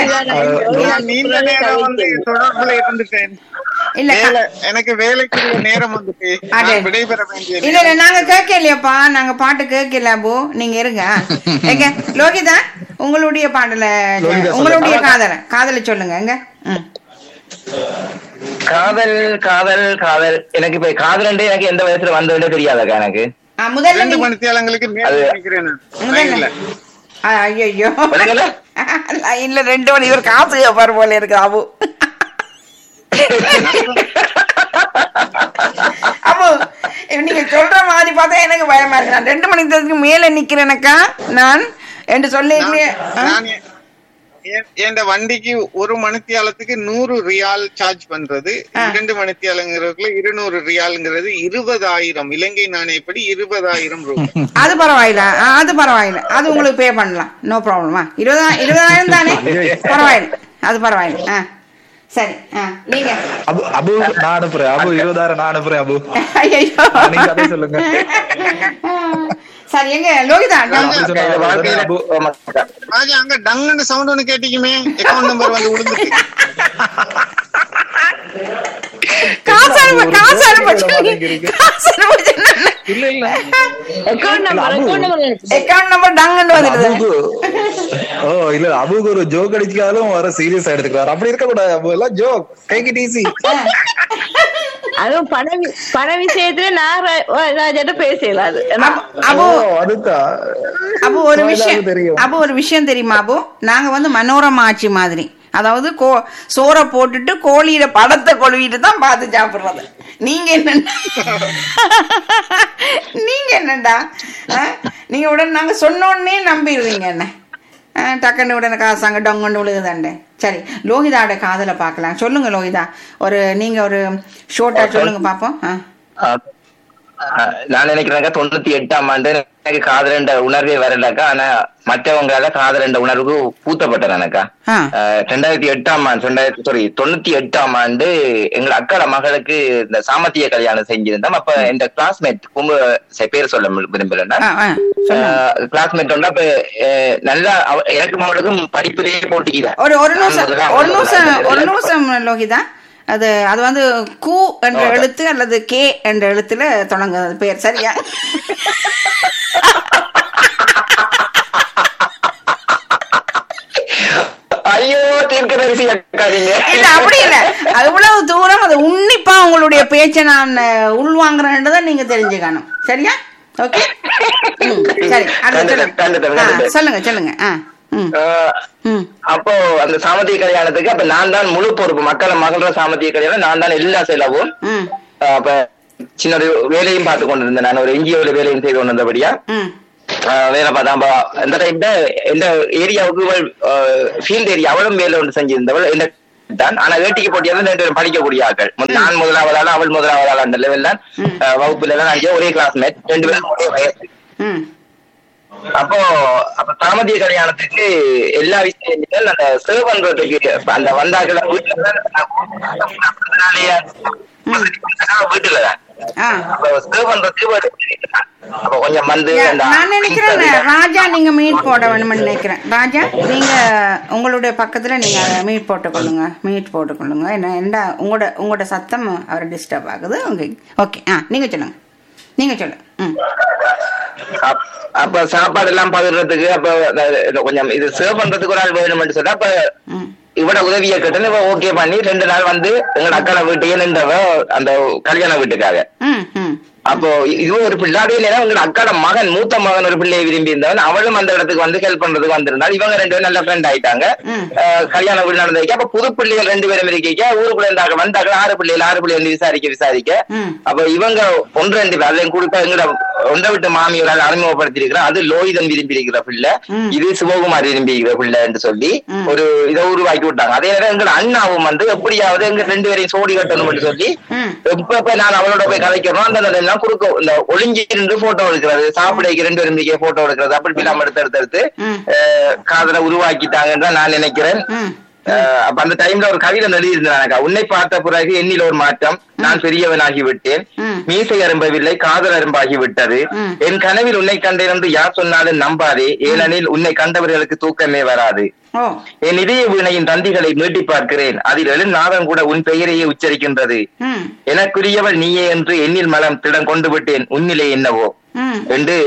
இல்ல, எனக்கு வேலைக்கு நேரம் வந்துட்டு விடைபெற வேண்டிய. இல்ல இல்ல, நாங்க கேட்கலையாப்பா, நாங்க பாட்டு கேட்கல அபு, நீங்க இருங்க. எங்க லோகிதா, உங்களுடைய பாடல, உங்களுடைய காதலை சொல்லுங்க. எங்க காதல் காதல் காதல் எனக்கு இப்ப காதல் எனக்கு எந்த வயசுல வந்ததுன்னு தெரியாதக்கா. எனக்கு முதல்ல ஐயோ இல்ல 2 மணி இவர் காசு கேப்பாரு போல இருக்கு அபு. அபு, நீங்க சொல்ற மாதிரி பார்த்தா எனக்கு பயமா இருக்கு. நான் 2 மணிக்கு மேல நிக்கிறேனக்கா நான் என்று சொல்லிருக்கேன். என் வண்டிக்கு 1 மணித்தியாலத்துக்கு 100 ரியால் சார்ஜ் பண்றது, 2 மணித்தியாலங்கிறதுல 200 ரியால்ங்கிறது 20,000 இலங்கை நாணயப்படி 20,000 ரூபாய். அது பரவாயில்ல, அது பரவாயில்ல, அது உங்களுக்கு பே பண்ணலாம், நோ ப்ராப்ளமா. 20,000 தானே, பரவாயில்ல, அது பரவாயில்ல. சரி, நீங்க அபு நான் அனுப்புறேன். அபு 20,000 நான் அனுப்புறேன். அபு நீங்க அதை சொல்லுங்க. சரி, எங்க லோகிதா அங்க டங்குன்னு சவுண்ட் ஒண்ணு கேட்டீங்கமே, அக்கவுண்ட் நம்பர் வந்து விழுந்துச்சு. அபுக்கு ஒரு ஜோக் அடிச்சாலும் வர சீரியஸா எடுத்துக்கிறாரு. அப்படி இருக்க கூடாது. அபு எல்லாம் ஜோக், டேக் இட் ஈஸி. அதுவும் பண விஷயத்துல நாகராஜாட்ட பேசலாது. அபு ஒரு விஷயம் தெரியுமா அபு? நாங்க வந்து மனோரமா ஆட்சி மாதிரி அதாவது சோறை போட்டுட்டு கோழியில படத்தை கொழுவிட்டு தான் பார்த்து சாப்பிடுறது. நீங்க என்னண்டா நீங்க என்னண்டா நீங்க உடனே நாங்க சொன்னோடனே நம்பிடுவீங்க என்ன டக்குன்னு உடனே காசாங்க டொங்கன்னு விழுகுதாண்டே. சரி, லோகிதாவோட காதலை பார்க்கலாம். சொல்லுங்க லோகிதா, நீங்க ஒரு ஷோர்ட்டா சொல்லுங்க பாப்போம். நான் நினைக்கிறேன் 98ஆம் ஆண்டு எனக்கு காதல் என்ற உணர்வே வரலக்கா. ஆனா மற்றவங்களால காதல் என்ற உணர்வு பூத்தப்பட்டேனக்கா. 98ஆம் ஆண்டு எங்க அக்காட மகளுக்கு இந்த சாமத்திய கல்யாணம் செஞ்சிருந்தோம். அப்ப இந்த கிளாஸ்மேட் பேர் சொல்ல விரும்புறேன். கிளாஸ்மேட் வந்து அப்ப நல்லா எனக்கு மகளுக்கும் படிப்பிலேயே போட்டிக்கிறேன். ஒரு நிமிஷம் லோகிதா, அது வந்து கு என்ற எழுத்து அல்லது கே என்ற எழுத்துல தொடங்குது பேர், சரியா? ஐயோ, அப்படி இல்ல, அவ்வளவு தூரம் அது உன்னிப்பா உங்களுடைய பேச்சை நான் உள்வாங்குறேன்றதான் நீங்க தெரிஞ்சுக்கணும், சரியா? ஓகே, சரி, சொல்லுங்க சொல்லுங்க. அப்போ அந்த சாமத்திய கல்யாணத்துக்கு அப்ப நான் தான் முழு பொறுப்பு. மகள சாமத்திய கல்யாணம் நான் தான் எல்லா செலவும். அப்ப சின்ன ஒரு வேலையும் பார்த்து கொண்டு இருந்தேன். நான் ஒரு என்ஜிஓல வேலையும் செய்து கொண்டு வந்தபடியா வேலை பார்த்தா அந்த டைம்ல எந்த ஏரியாவுக்கு ஃபீல்ட் ஏரியா அவளும் வேலை ஒன்று செஞ்சிருந்தவள் என்ன தான். ஆனா வேட்டிக்கு போட்டியா 2 பேரும் படிக்கக்கூடிய ஆட்கள். நான் முதலாவதால அவள் முதலாவதால அந்த லெவல் தான். வகுப்புல எல்லாம் ஒரே கிளாஸ்மேட், 2 பேரும் ஒரே வயசு. அப்போ சாமத்திய கல்யாணத்துக்கு எல்லா விஷயங்களும் அந்த சேவ் பண்றதுக்கு அந்த வந்தாக்கள் வீட்டுலதான் சேவ் பண்றதுக்கு கொஞ்சம் வந்து நான் நினைக்கிறேன் ராஜா நீங்க மீட் போட வேணும்னு நினைக்கிறேன். ராஜா, நீங்க உங்களுடைய பக்கத்துல நீங்க மீட் போட்டுக்கொள்ளுங்க. என்ன உங்களோட சத்தம் அவர் டிஸ்டர்ப் ஆகுது. ஓகே, நீங்க சொல்லுங்க. அப்ப சாப்பாடு எல்லாம் பகிர்றதுக்கு அப்ப கொஞ்சம் இது சேவ் பண்றதுக்கு ஒரு ஆள் வேணும்னு சொன்னா அப்ப இவட உதவியை கேட்டு ஓகே பண்ணி 2 நாள் வந்து எங்க அக்கான வீட்டையே நின்றவ அந்த கல்யாண வீட்டுக்காக. அப்போ இது ஒரு பிள்ளாவே இல்லைன்னா உங்க அக்காட மகன் மூத்த மகன் ஒரு பிள்ளையை விரும்பி இருந்தவன் அவளும் அந்த இடத்துக்கு வந்து ஹெல்ப் பண்றதுக்கு வந்திருந்தாள். இவங்க 2 பேரும் நல்ல ஃப்ரெண்ட் ஆயிட்டாங்க. கல்யாண வீடு நடந்திருக்க. அப்ப புது பிள்ளைகள் 2 பேரும் இருக்க ஊருக்குள்ள இருந்தாங்க. வந்தாங்க 6 பிள்ளைகள் வந்து விசாரிக்க அப்ப இவங்க 1-2 பேர் அதையும் கொடுத்தா எங்கட ஒன்றை விட்டு மாமியால் அறிமுகப்படுத்தி இருக்கிறான். அது லோகிதன் விரும்பி இருக்கிற பிள்ளை, இது சிவகுமார் விரும்பி இருக்கிற பிள்ளை என்று சொல்லி ஒரு இதை உருவாக்கி விட்டாங்க. அதே நேரம் எங்க அண்ணாவும் வந்து எப்படியாவது எங்க 2 பேரையும் சோடி கட்டணும் சொல்லி எப்ப நான் அவளோட போய் கதைக்கிறோம் அந்த குறுக்க இந்த ஒளிஞ்சிருந்து போட்டோ எடுக்கிறது, சாப்பிட 2 பேரும் போட்டோ எடுக்கிறது, அப்படி இல்லாம எடுத்து காதலை உருவாக்கிட்டாங்கன்னு தான் நான் நினைக்கிறேன். அப்ப அந்த டைம்ல ஒரு கவிதை எழுதியிருந்தேன். உன்னை பார்த்த பிறகு என்னில் ஒரு மாற்றம், நான் பெரியவனாகி விட்டேன், மீசை அரும்பவில்லை காதல் அரும்பாகி விட்டது, என் கனவில் உன்னை கண்டேன் என்று யார் சொன்னாலும் நம்பாதே, ஏனெனில் உன்னை கண்டவர்களுக்கு தூக்கமே வராது, என் இதய வீணையின் தந்திகளை மீட்டி பார்க்கிறேன், அதில் எழுநாதம் கூட உன் பெயரையே உச்சரிக்கின்றது, எனக்குரியவள் நீயே என்று என்னில் மலம் திடம் கொண்டு விட்டேன், உன்னிலே என்னவோ என்று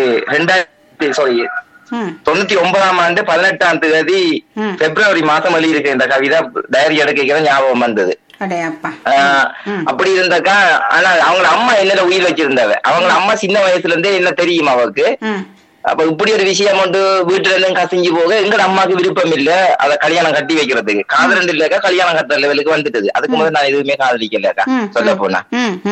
1999ஆம் ஆண்டு 18ஆம் தேதி பிப்ரவரி மாசம் எழுதியிருக்க இந்த கவிதை டைரி எடுக்கிற ஞாபகம் வந்தது. அப்படி இருந்தாக்கா, ஆனா அவங்க அம்மா என்னல உயிர் வச்சிருந்தவ. அவங்க அம்மா சின்ன வயசுல இருந்தே என்ன தெரியும் அவருக்கு. அப்ப இப்படி ஒரு விஷயம் வந்து வீட்டுல இருந்து கசிஞ்சு போக எங்க அம்மாவுக்கு விருப்பம் இல்ல அத கல்யாணம் கட்டி வைக்கிறதுக்கு. காதல் இல்லக்கா கல்யாணம் கட்டுற லெவலுக்கு வந்துட்டது. அதுக்கு முதல்ல நான் எதுவுமே காதலிக்கலக்கா சொல்ல போனா.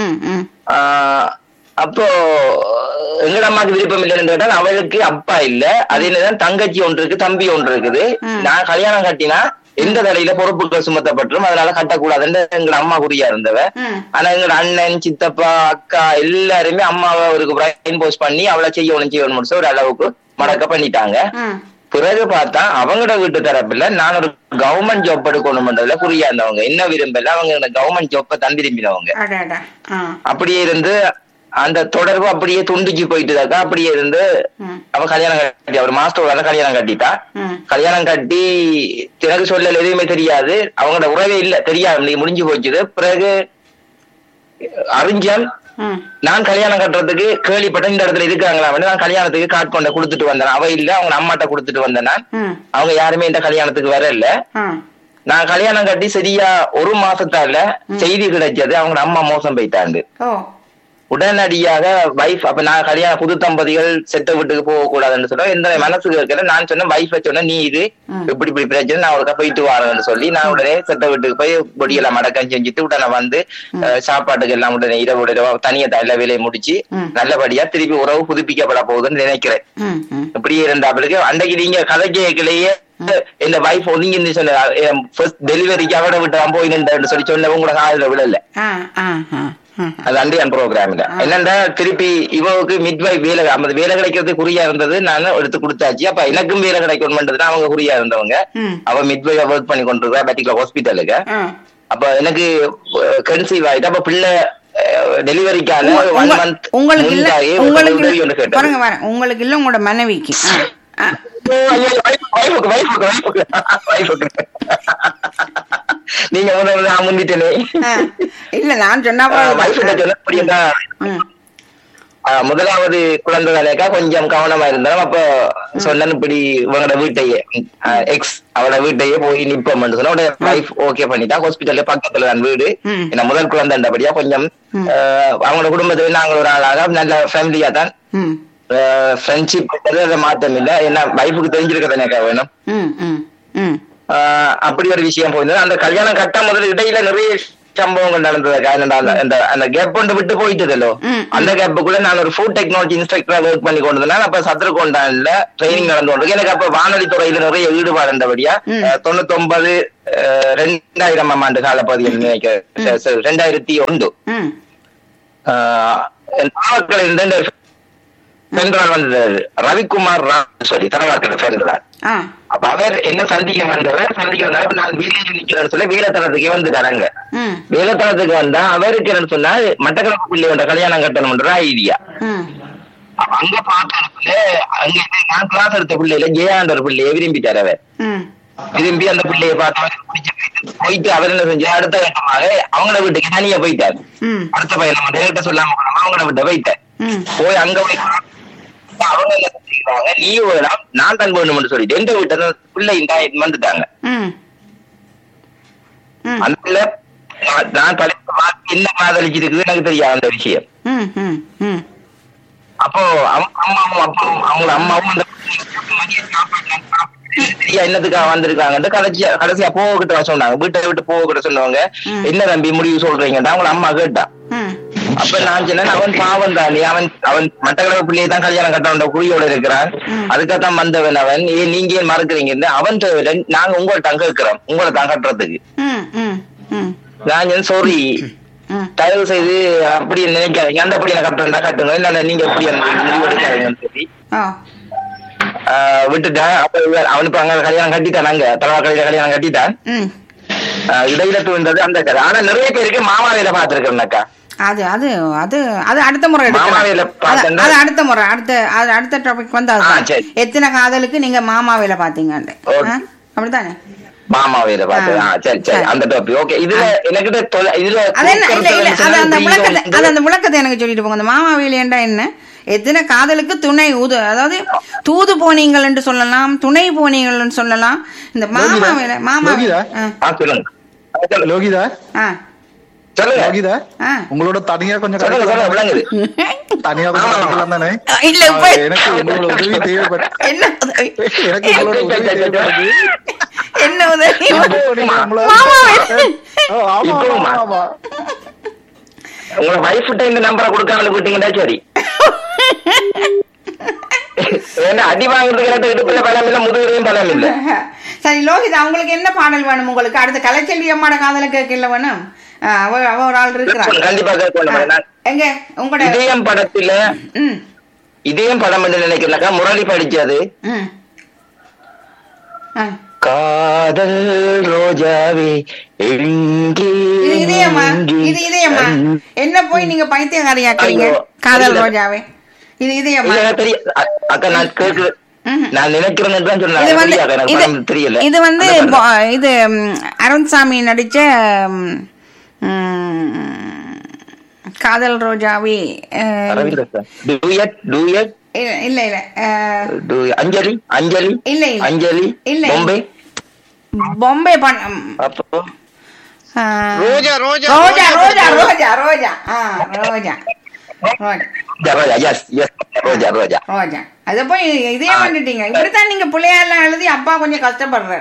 அப்போ எங்கட அம்மாவுக்கு விருப்பம் இல்லைன்னு கேட்டால் அவளுக்கு அப்பா இல்ல, அதே நேரம் தங்கச்சி ஒன்று இருக்கு, தம்பி ஒன்று இருக்குது. நான் கல்யாணம் கட்டினா எந்த தலையில பொறுப்புகள் சுமத்தப்பட்டுரும், அதனால கட்டக்கூடாதுன்னு எங்க அம்மா குறியா இருந்தவ. ஆனா எங்க அண்ணன் சித்தப்பா அக்கா எல்லாருமே அம்மாவை அவருக்கு பிரைன் போஸ்ட் பண்ணி அவளை செய்யணும் ஒரு அளவுக்கு மடக்க பண்ணிட்டாங்க. பிறகு பார்த்தா அவங்களோட வீட்டு தரப்புல நான் ஒரு கவர்மெண்ட் ஜாப் எடுக்கணும்ன்றதுல குறியா இருந்தவங்க, என்ன விரும்பல, அவங்க கவர்மெண்ட் ஜாப்பை தான் விரும்பினவங்க. அப்படியே இருந்து அந்த தொடர்பு அப்படியே துண்டிச்சு போயிட்டுதாக்கா. அப்படியே இருந்து அவ கல்யாணம் கட்டி அவர் மாஸ்டர் கல்யாணம் கட்டிட்டா. கல்யாணம் கட்டி எனக்கு சொல்லல எதுவுமே தெரியாது, அவங்களோட உறவே இல்ல, தெரியாது, முடிஞ்சு போச்சுது. பிறகு அறிஞ்சன் நான் கல்யாணம் கட்டுறதுக்கு கேள்விப்பட்ட இந்த இடத்துல இருக்காங்களா வந்து நான் கல்யாணத்துக்கு காட் கொண்ட கொடுத்துட்டு வந்தேன். அவ இல்ல, அவங்க அம்மாட்ட கொடுத்துட்டு வந்தேன். அவங்க யாருமே இந்த கல்யாணத்துக்கு வரல. நான் கல்யாணம் கட்டி சரியா 1 மாசத்தால செய்தி கிடைச்சது அவங்க அம்மா மோசம் போயிட்டாங்க. உடனடியாக வைஃப் அப்ப நான் கல்யாண புது தம்பதிகள் செத்த வீட்டுக்கு போக கூடாதுன்னு சொல்ல எந்த மனசு கேட்கல. நான் சொன்னேன் வைஃபை சொன்னேன், நீ இது இப்படி பிரச்சனை நான் அவளுக்கு போயிட்டு வரேன்னு சொல்லி நான் உடனே செத்த வீட்டுக்கு போய் பொடியெல்லாம் மடக்கம் செஞ்சுட்டு உடனே வந்து சாப்பாட்டுக்கு எல்லாம் உடனே இரவு தனியா எல்லா வேலையை முடிச்சு நல்லபடியா திருப்பி உறவு புதுப்பிக்கப்பட போகுதுன்னு நினைக்கிறேன். இப்படியே இருந்தாப்பிலுக்கு அன்றைக்கு நீங்க கதை கேட்கலையே இந்த வைஃப் ஒதுங்கி சொன்ன டெலிவரிக்கு அவட விட்டு போய் நின்று சொல்லி சொன்ன உங்களோட காதுல விடல. அது அண்டியான் ப்ரோக்ராம்ல என்னண்டா திருப்பி இவருக்கு மிட்வைஃப் வேலை வேலை கிடைக்கிறது குறியா இருந்தது. நான் எடுத்து கொடுத்தாச்சு. அப்ப எனக்கும் வேலை கிடைக்கணும்ன்றதுனா அவங்க குறியா இருந்தவங்க. அவ மிட்வைஃப் ஒர்க் பண்ணி கொண்டிருக்கா பர்டிகுலர் ஹாஸ்பிட்டலுக்கு. அப்ப எனக்கு கன்சீவ் ஆயிட்டு அப்ப பிள்ளை டெலிவரிக்கான 1 month உங்களுக்கு இல்ல உங்களோட மனைவிக்கு நீங்க முந்திட்டே இல்ல நான் சொன்னா முதலாவது குழந்தை தானேக்கா கொஞ்சம் கவனமா இருந்தாலும் அப்ப சொன்ன இப்படி இவங்களோட வீட்டையே அவளோட வீட்டையே போய் நிப்போம் சொன்ன வைஃப் ஓகே பண்ணிட்டா. ஹாஸ்பிட்டல்ல பக்கத்துல தான் வீடு. ஏன்னா முதல் குழந்தைன்றபடியா கொஞ்சம் அவங்களோட குடும்பத்துல நாங்கள் ஒரு ஆளாக நல்ல ஃபேமிலியா தான் ஃப்ரெண்ட்ஷிப் மாற்றம் இல்ல. ஏன்னா வைஃபுக்கு தெரிஞ்சிருக்கதானேக்கா வேணும். அப்படி ஒரு விஷயம் போயிருந்தது. அந்த கல்யாணம் கட்ட முதல்ல இடையில நிறைய சம்பவங்கள் நடந்ததுக்கா. அந்த கேப் கொண்டு விட்டு போயிட்டதല്ലോ. அந்த கேப்புக்குள்ள நான் ஒரு ஃபுட் டெக்னாலஜி இன்ஸ்ட்ரக்டரா ஒர்க் பண்ணி கொண்டதுனால அப்ப சத்ருகொண்டான்ல ட்ரைனிங் நடந்து கொண்டு எனக்கு அப்ப வானொலி துறையில நிறைய ஈடுபாடு இருந்தபடியா 99 2000 ஆண்டு காலப்பகுதியில் நினைக்கிறேன் 2001 நாமக்கல் இருந்த சென்றால் வந்தது ரவிக்குமார் சொல்லி தரவாக்கிற சென்றார். அப்ப அவர் என்ன சந்திக்க வந்தவர் நான் வீட்டில் நிக்கிறேன்னு சொல்லி வேலைத்தனத்துக்கே வந்து தரங்க. வேலைத்தனத்துக்கு வந்தா அவருக்கு என்ன சொன்னா மட்டக்களப்பு பிள்ளையோட கல்யாணம் கட்டணும்ன்ற ஐடியா. அங்க பாக்கிறதுல அங்க நான் கிளாஸ் எடுத்த பிள்ளையில ஜெயாண்ட ஒரு பிள்ளைய விரும்பிட்டார். அவர் விரும்பி அந்த பிள்ளைய பார்த்து போயிட்டு அவர் என்ன செஞ்சா அடுத்த கட்டமாக அவங்கள வீட்டுக்கு தனியா போயிட்டாரு. அடுத்த பையன் நேரத்தை சொல்லாம அவங்கள விட்ட போயிட்டார். போய் அங்க போய் அவங்க என்ன செஞ்சுக்கிறாங்க, லீவ் வேணாம் நான் தான் வேணும்னு சொல்லிட்டு எந்த வீட்டை பிள்ளை வந்துட்டாங்க. அந்த பிள்ளை நான் என்ன காதலிச்சு இருக்குது எனக்கு தெரியாது அந்த விஷயம். அப்போ அம்மாவும் அப்பாவும் அவங்க அம்மாவும் அந்த என்னத்துக்காக வந்திருக்காங்க கடைசியா போகிட்ட சொன்னாங்க. வீட்டை விட்டு போகிட்ட சொன்னவங்க என்ன தம்பி முடிவு சொல்றீங்கடா அவங்கள அம்மா கேட்டா. அப்ப நான் சொன்னேன் அவன் பாவம் தானே, அவன் மட்டக்களப்பு பிள்ளையை தான் கல்யாணம் கட்ட குழியோட இருக்கிறான், அதுக்காகத்தான் வந்தவன் அவன். ஏன் நீங்க ஏன் மறக்குறீங்க, அவன் நாங்க உங்கள்ட்ட கேட்கிறோம் உங்களை தான் கட்டுறதுக்கு. நான் சாரி தயவு செய்து அப்படி நினைக்காதீங்க, அந்த அப்படி கட்டுறா கட்டுங்க, இல்ல நீங்க எப்படி முடிவெடுக்காதீங்கன்னு சொல்லி விட்டுட்டேன். அப்ப அவனுக்கு அங்க கல்யாணம் கட்டிட்டான், அங்க தலவாக்கலையில கல்யாணம் கட்டிட்டான். இடையில தூண்டது அந்த கதை. ஆனா நிறைய பேருக்கு மாமாவில பாத்துருக்கேன்னாக்கா. அது அது அது அது அடுத்த முறை அடுத்த முறை அடுத்த டாபிக் வந்து எத்தனை காதலுக்கு நீங்க மாமாவில பாத்தீங்க அப்படித்தானே? மாமாவில பாத்து சரி சரி அந்த டாபிக் ஓகே. இதுல எனக்கு இதுல அந்த விளக்கத்தை எனக்கு சொல்லிட்டு போங்க. அந்த மாமாவில என்ன எத்தனை காதலுக்கு துணை அதாவது தூது போனீங்கள் என்று சொல்லலாம், துணை போனீங்கள் என்று சொல்லலாம். இந்த மாமாவில லோகிதா உங்களோட தனியா கொஞ்சம் தனியா தானே இல்ல எனக்கு உங்களோட உதவி தேவைப்பட்டு எனக்கு உங்களோட உதவி தேவைப்படுது. என்ன உதவி? உங்களோட வைஃப்ட்ட இந்த நம்பரை கொடுக்காம விட்டீங்கன்னா சரி. அடி வாங்குறதுக்கு இடுப்புல பலம் இல்ல, முதுகுலையும் பலம் இல்ல. சரி லோகிதா, உங்களுக்கு என்ன பாடல் வேணும்? உங்களுக்கு அடுத்த கலைச்செல்வி அம்மாட காதல கேட்கல வேணும். அவ ஒரு ஆள் இருக்கிறாங்க, கண்டிப்பா கேட்கணும். எங்க உங்களோட இதயம் படத்துல இதயம் படம் என்று நினைக்கிறேன் முரளி படிச்சது காதல் ரோஜாவே இதயமா இது இதயமா என்ன போய் நீங்க பைத்தியக்காரியாக்குறீங்க? காதல் ரோஜாவே இது இதயமா? அக்கா நான் கேட்கு நான் நினைக்கிறேன் சொன்னேன். இது வந்து இது அருண்சாமி நடிச்ச காதல் ரோஜாவே இல்ல இல்ல அஞ்சலி அஞ்சலி இல்ல அஞ்சலி இல்ல பொம்பே ரோஜா ரோஜா ரோஜா ரோஜா ரோஜா ரோஜா ரோஜா ரோஜா ரோஜா ரோஜா அத போய் இதே பண்ணிட்டீங்க. இப்படித்தான் நீங்க பிள்ளையாரெல்லாம் எழுதி அப்பா கொஞ்சம் கஷ்டப்படுறார்.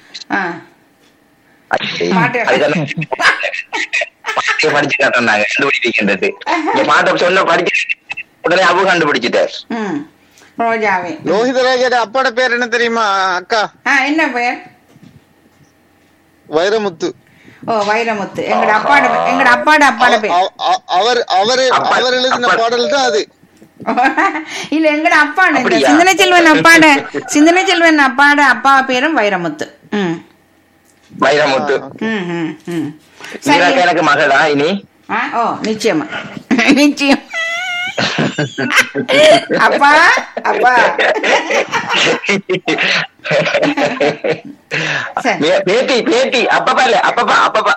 படிச்சு காட்டினாங்க கண்டுபிடிக்கின்றது பாட்டை சொல்ல படிச்சு உடனே அவங்க கண்டுபிடிச்சிட்டார். ரோஜாவே. லோகிதராஜோட அப்பாட பேர் என்ன தெரியுமா அக்கா? என்ன பேர்? வைரமுத்து. ஓ வைரமுத்து. எங்கட அப்பாட பேர். அவர் எழுதின பாடல் தான் அது. இல்ல எங்கட அப்பா சிந்தனை செல்வன் அப்பாட அப்பா பேரும் வைரமுத்து. வைரமுத்து. எனக்கு மகளா இனி? ஓ நிச்சயமா நிச்சயம். அப்பா அப்பா பேட்டி பேட்டி அப்பப்பா இல்ல அப்பப்பா அப்பப்பா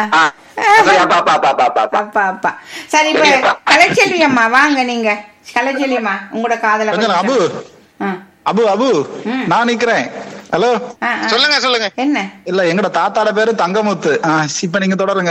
அப்பா. சரி இப்ப கலைச்செல்வி அம்மா வாங்க. நீங்க கலைச்செல்வி அம்மா உங்களோட காதல அபு அபு அபு நான் நிக்கிறேன். ஹலோ சொல்லுங்க சொல்லுங்க. என்ன? இல்ல எங்கட தாத்தாட பேரு தங்கமுத்து. இப்ப நீங்க தொடருங்க.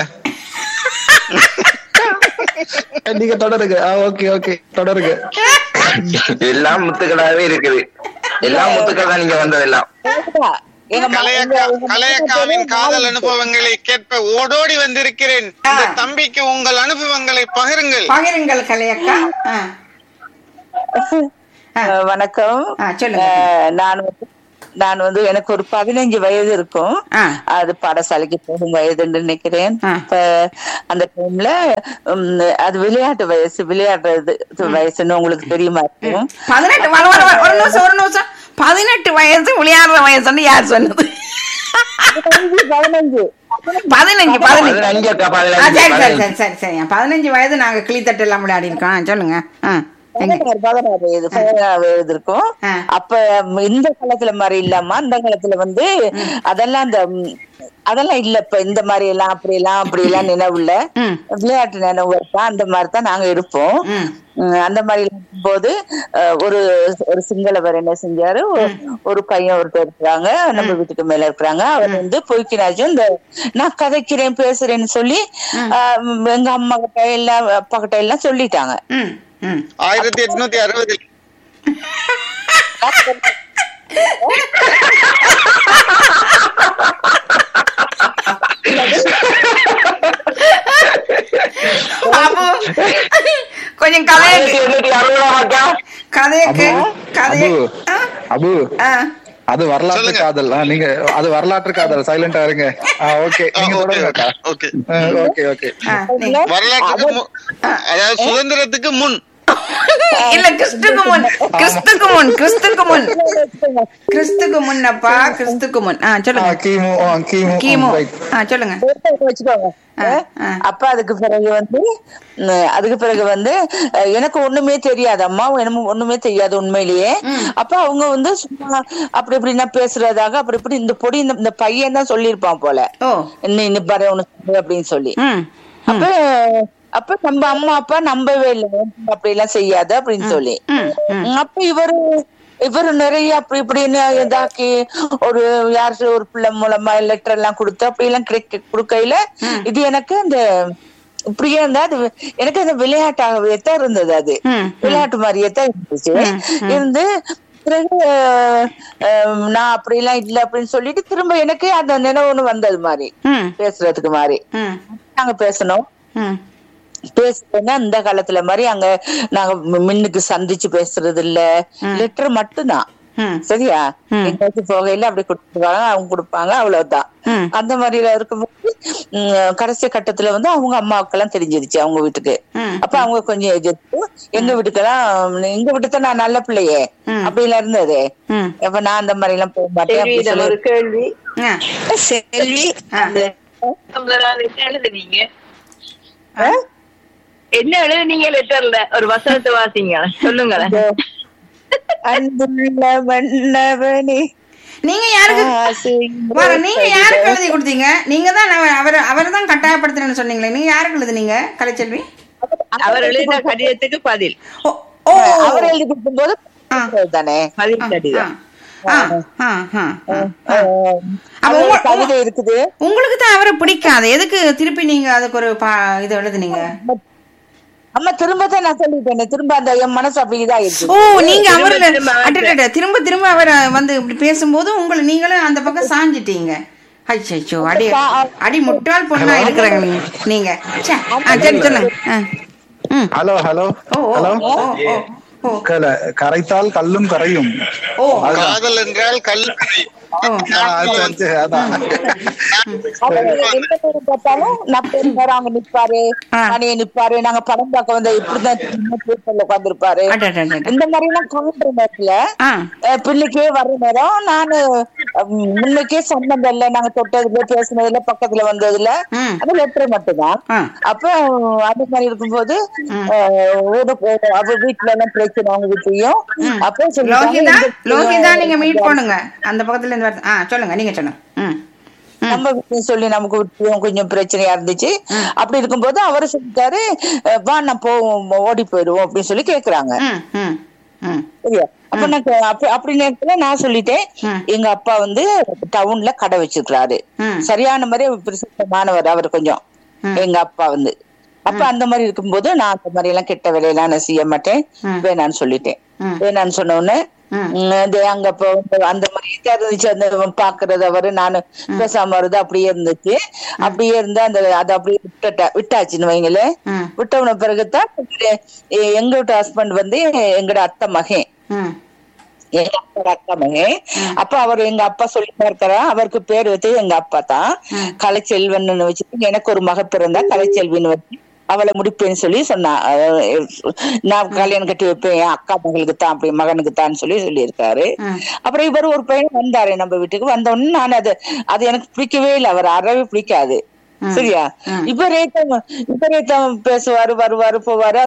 நீங்க தொடருங்க. Okay okay தொடருங்க. எல்லாம் முத்துக்களாவே இருக்குது. எல்லாம் முத்துக்கள் தான் நீங்க வந்ததெல்லாம். கலையக்காவின் காதல் அனுபவங்களை கேட்ப ஓடோடி வந்திருக்கிறேன். இந்த தம்பிக்கு உங்கள் அனுபவங்களை பகிருங்கள் கலையக்கா. வணக்கம். நான் வந்து எனக்கு ஒரு 15 வயது இருக்கும். அது பாடசாலைக்கு போகும் வயதுன்னு நினைக்கிறேன். இப்ப அந்த டைம்ல அது விளையாட்டு வயசு, விளையாடுறது வயசுன்னு உங்களுக்கு தெரியுமா இருக்கும். 18 வயசு விளையாடுற வயசுன்னு யார் சொன்னது? 15 வயது நாங்க கிளித்தட்டு எல்லாம் விளையாடி இருக்கோம். சொல்லுங்க. 16 வயது இருக்கும். அப்ப இந்த காலத்துல மாதிரி இல்லாம அந்த காலத்துல வந்து அதெல்லாம் இல்ல. இப்ப இந்த மாதிரி எல்லாம் அப்படி எல்லாம் நினைவு இல்ல. விளையாட்டு நினைவு இருப்பா. அந்த மாதிரிதான் நாங்க இருப்போம். அந்த மாதிரி இருக்கும்போது ஒரு சிங்களவர் என்ன செஞ்சாரு, ஒரு பையன் ஒருத்தர் இருக்கிறாங்க நம்ம வீட்டுக்கு மேல இருக்கிறாங்க. அவர் வந்து பொய்க்கினாச்சும் இந்த நான் கதைக்கிறேன் பேசுறேன்னு சொல்லி எங்க அம்மா கிட்ட எல்லாம் அப்பா கிட்ட எல்லாம் சொல்லிட்டாங்க. 1860 கொஞ்சம் அபு அது வரலாற்று காதல். நீங்க அது வரலாற்று காதல். சைலண்டா இருங்க. ஓகே நீங்க தொடருங்க. Okay okay okay. வரலாற்றுக்கு அதாவது சுதந்திரத்துக்கு முன் இல்ல கிறிஸ்துக்கு முன்னப்பா. கிறிஸ்துக்கு முன். சொல்லுங்க. கிமு. சொல்லுங்க. அப்ப அதுக்கு பிறகு வந்து எனக்கு ஒண்ணுமே தெரியாது. அம்மா ஒண்ணுமே தெரியாது உண்மையிலேயே. அப்ப அவங்க வந்து சும்மா அப்படி இப்படின்னா பேசுறதாக அப்படி இப்படி இந்த பொடி இந்த பையன் தான் சொல்லிருப்பான் போல. இன்னும் பாரு ஒண்ணு அப்படின்னு சொல்லி. அப்ப நம்ம அம்மா அப்பா நம்பவே இல்லை, அப்படி எல்லாம் செய்யாது அப்படின்னு சொல்லி. அப்ப இவரு நிறைய அப்படி இப்படின்னு இதாக்கி ஒரு யாரு ஒரு பிள்ளை மூலமா லெட்டர் எல்லாம் கொடுத்து அப்படி எல்லாம் கொடுக்கையில இது எனக்கு அந்த இப்படியே இருந்தா அது எனக்கு அந்த விளையாட்டாகவே தான் இருந்தது. அது விளையாட்டு மாதிரியே தான் இருந்துச்சு. இருந்து பிறகு நான் அப்படி எல்லாம் இல்லை அப்படின்னு சொல்லிட்டு திரும்ப எனக்கு அந்த நினைவுன்னு வந்தது மாதிரி பேசுறதுக்கு மாதிரி நாங்க பேசணும். பேசுறேன்னா இந்த காலத்துல மாதிரி அங்க நாங்க மின்னுக்கு சந்திச்சு பேசுறது இல்ல, லெட்டர் மட்டும்தான். சரியா? எங்கேயாச்சும் போகையில அப்படி கொடுத்துருவாங்க, அவங்க கொடுப்பாங்க, அவ்வளவுதான். அந்த மாதிரில இருக்கும்போது கடைசி கட்டத்துல வந்து அவங்க அம்மாவுக்கெல்லாம் தெரிஞ்சிருச்சு அவங்க வீட்டுக்கு. அப்ப அவங்க கொஞ்சம் எதிர்த்து எங்க வீட்டுக்கு நான் நல்ல பிள்ளையே அப்படி எல்லாம் இருந்தது. அப்ப நான் அந்த மாதிரி எல்லாம் போக மாட்டேன். ஒரு கேள்வி செல்வி, எழுதுனீங்க என்ன எழுதுனீங்க லெட்டர்ல? ஒரு வசனத்தை வாசிங்க, சொல்லுங்களேன். அன்புள்ள மன்னவனே, நீங்க யாருக்கு எழுதி கொடுத்தீங்க? நீங்க தான் அவர் தான் கட்டாயப்படுத்துறேன்னு சொன்னீங்களே, நீங்க யாருக்கு எழுதுனீங்க கலைச்செல்வி? அவர் எழுதின கடிதத்துக்கு பதில். அவர் எழுதி கொடுக்கும் போது தானே பதில் கடிதம். உங்களுக்கு தான் அவரை பிடிக்காது, எதுக்கு திருப்பி நீங்க அதுக்கு ஒரு இது எழுதுனீங்க? அம்மா திரும்பதான் நான் சொல்லிட்டேன், திரும்ப அந்த என் மனசு அப்படி இதாயிடுச்சு. ஓ, நீங்க அவர்ல திரும்ப திரும்ப அவர் வந்து இப்படி பேசும்போது உங்களை நீங்களும் அந்த பக்கம் சாஞ்சிட்டீங்க. அச்சோ, அடி முட்டாள் பொண்ணா இருக்கிறாங்க நீங்க. சரி, சொல்லுங்க. Hello hello hello. கரைத்தால் கல்லும் கரையும். காதல் என்றால் கல் அங்க நிப்பாரு, அணைய நிப்பாரு, நாங்க படம் பார்க்க வந்த இப்படிதான் உட்காந்துருப்பாரு. இந்த மாதிரி எல்லாம் காண்ற நேரத்துல பிள்ளைக்கே வர்ற நேரம் நானு முன்னைக்கே சொன்னது இல்ல, நாங்க தொட்டதுல பேசுனதுல பக்கத்துல வந்ததுல அது லெட்டர் மட்டும்தான். அப்ப அந்த மாதிரி இருக்கும்போது அவ வீட்டுல எல்லாம் பிரச்சனை அவங்க வீட்லயும். அப்ப நீங்க மீட் பண்ணுங்க அந்த பக்கத்துல இருந்து. சொல்லுங்க, நீங்க சொல்லுங்க. நம்ம சொல்லி நமக்கு கொஞ்சம் பிரச்சனையா இருந்துச்சு. அப்படி இருக்கும்போது அவரு சொல்லிட்டாரு, வா நான் ஓடி போயிடுவோம் அப்படின்னு சொல்லி கேக்குறாங்க. சரியா? அப்ப நான் அப்படி நேரத்துல நான் சொல்லிட்டேன், எங்க அப்பா வந்து டவுன்ல கடை வச்சிருக்கிறாரு, சரியான மாதிரி பிரசித்தமானவர் அவர் கொஞ்சம் எங்க அப்பா வந்து. அப்ப அந்த மாதிரி இருக்கும்போது நான் அந்த மாதிரி எல்லாம் கெட்ட வேலையெல்லாம் நான் செய்ய மாட்டேன், வேணான்னு சொல்லிட்டேன். வேணான்னு சொன்ன உடனே அங்க அந்த மாதிரி இருந்துச்சு, அந்த பாக்குறது அவரு நானு பேசாம வருது அப்படியே இருந்துச்சு. அப்படியே இருந்தா அதை அப்படியே விட்டாச்சுன்னு வைங்களே. விட்டவன பிறகுதான் எங்க வீட்டு ஹஸ்பண்ட் வந்து எங்கட அத்தை மகன், எங்க அப்பா அக்கா மகன். அப்ப அவர் எங்க அப்பா சொல்லிட்டு இருக்கிறா, அவருக்கு பேர் வச்சு எங்க அப்பா தான் கலைச்செல்வன் வச்சுட்டு எனக்கு ஒரு மக பிறந்தா கலைச்செல்வின்னு வச்சு அவளை முடிப்பேன்னு சொல்லி சொன்னா. நான் கல்யாணம் கட்டி வைப்பேன் என் அக்கா மகளுக்கு தான், அப்படி மகனுக்கு தான் சொல்லியிருக்காரு. அப்புறம் இவர் ஒரு பையன் வந்தாரு நம்ம வீட்டுக்கு. வந்த உடனே நான் அது எனக்கு பிடிக்கவே இல்லை, அவர் அறவே பிடிக்காது. சரியா? இப்ப ரேத்தம் பேசுவாரு, வருவாரு, போவாரு.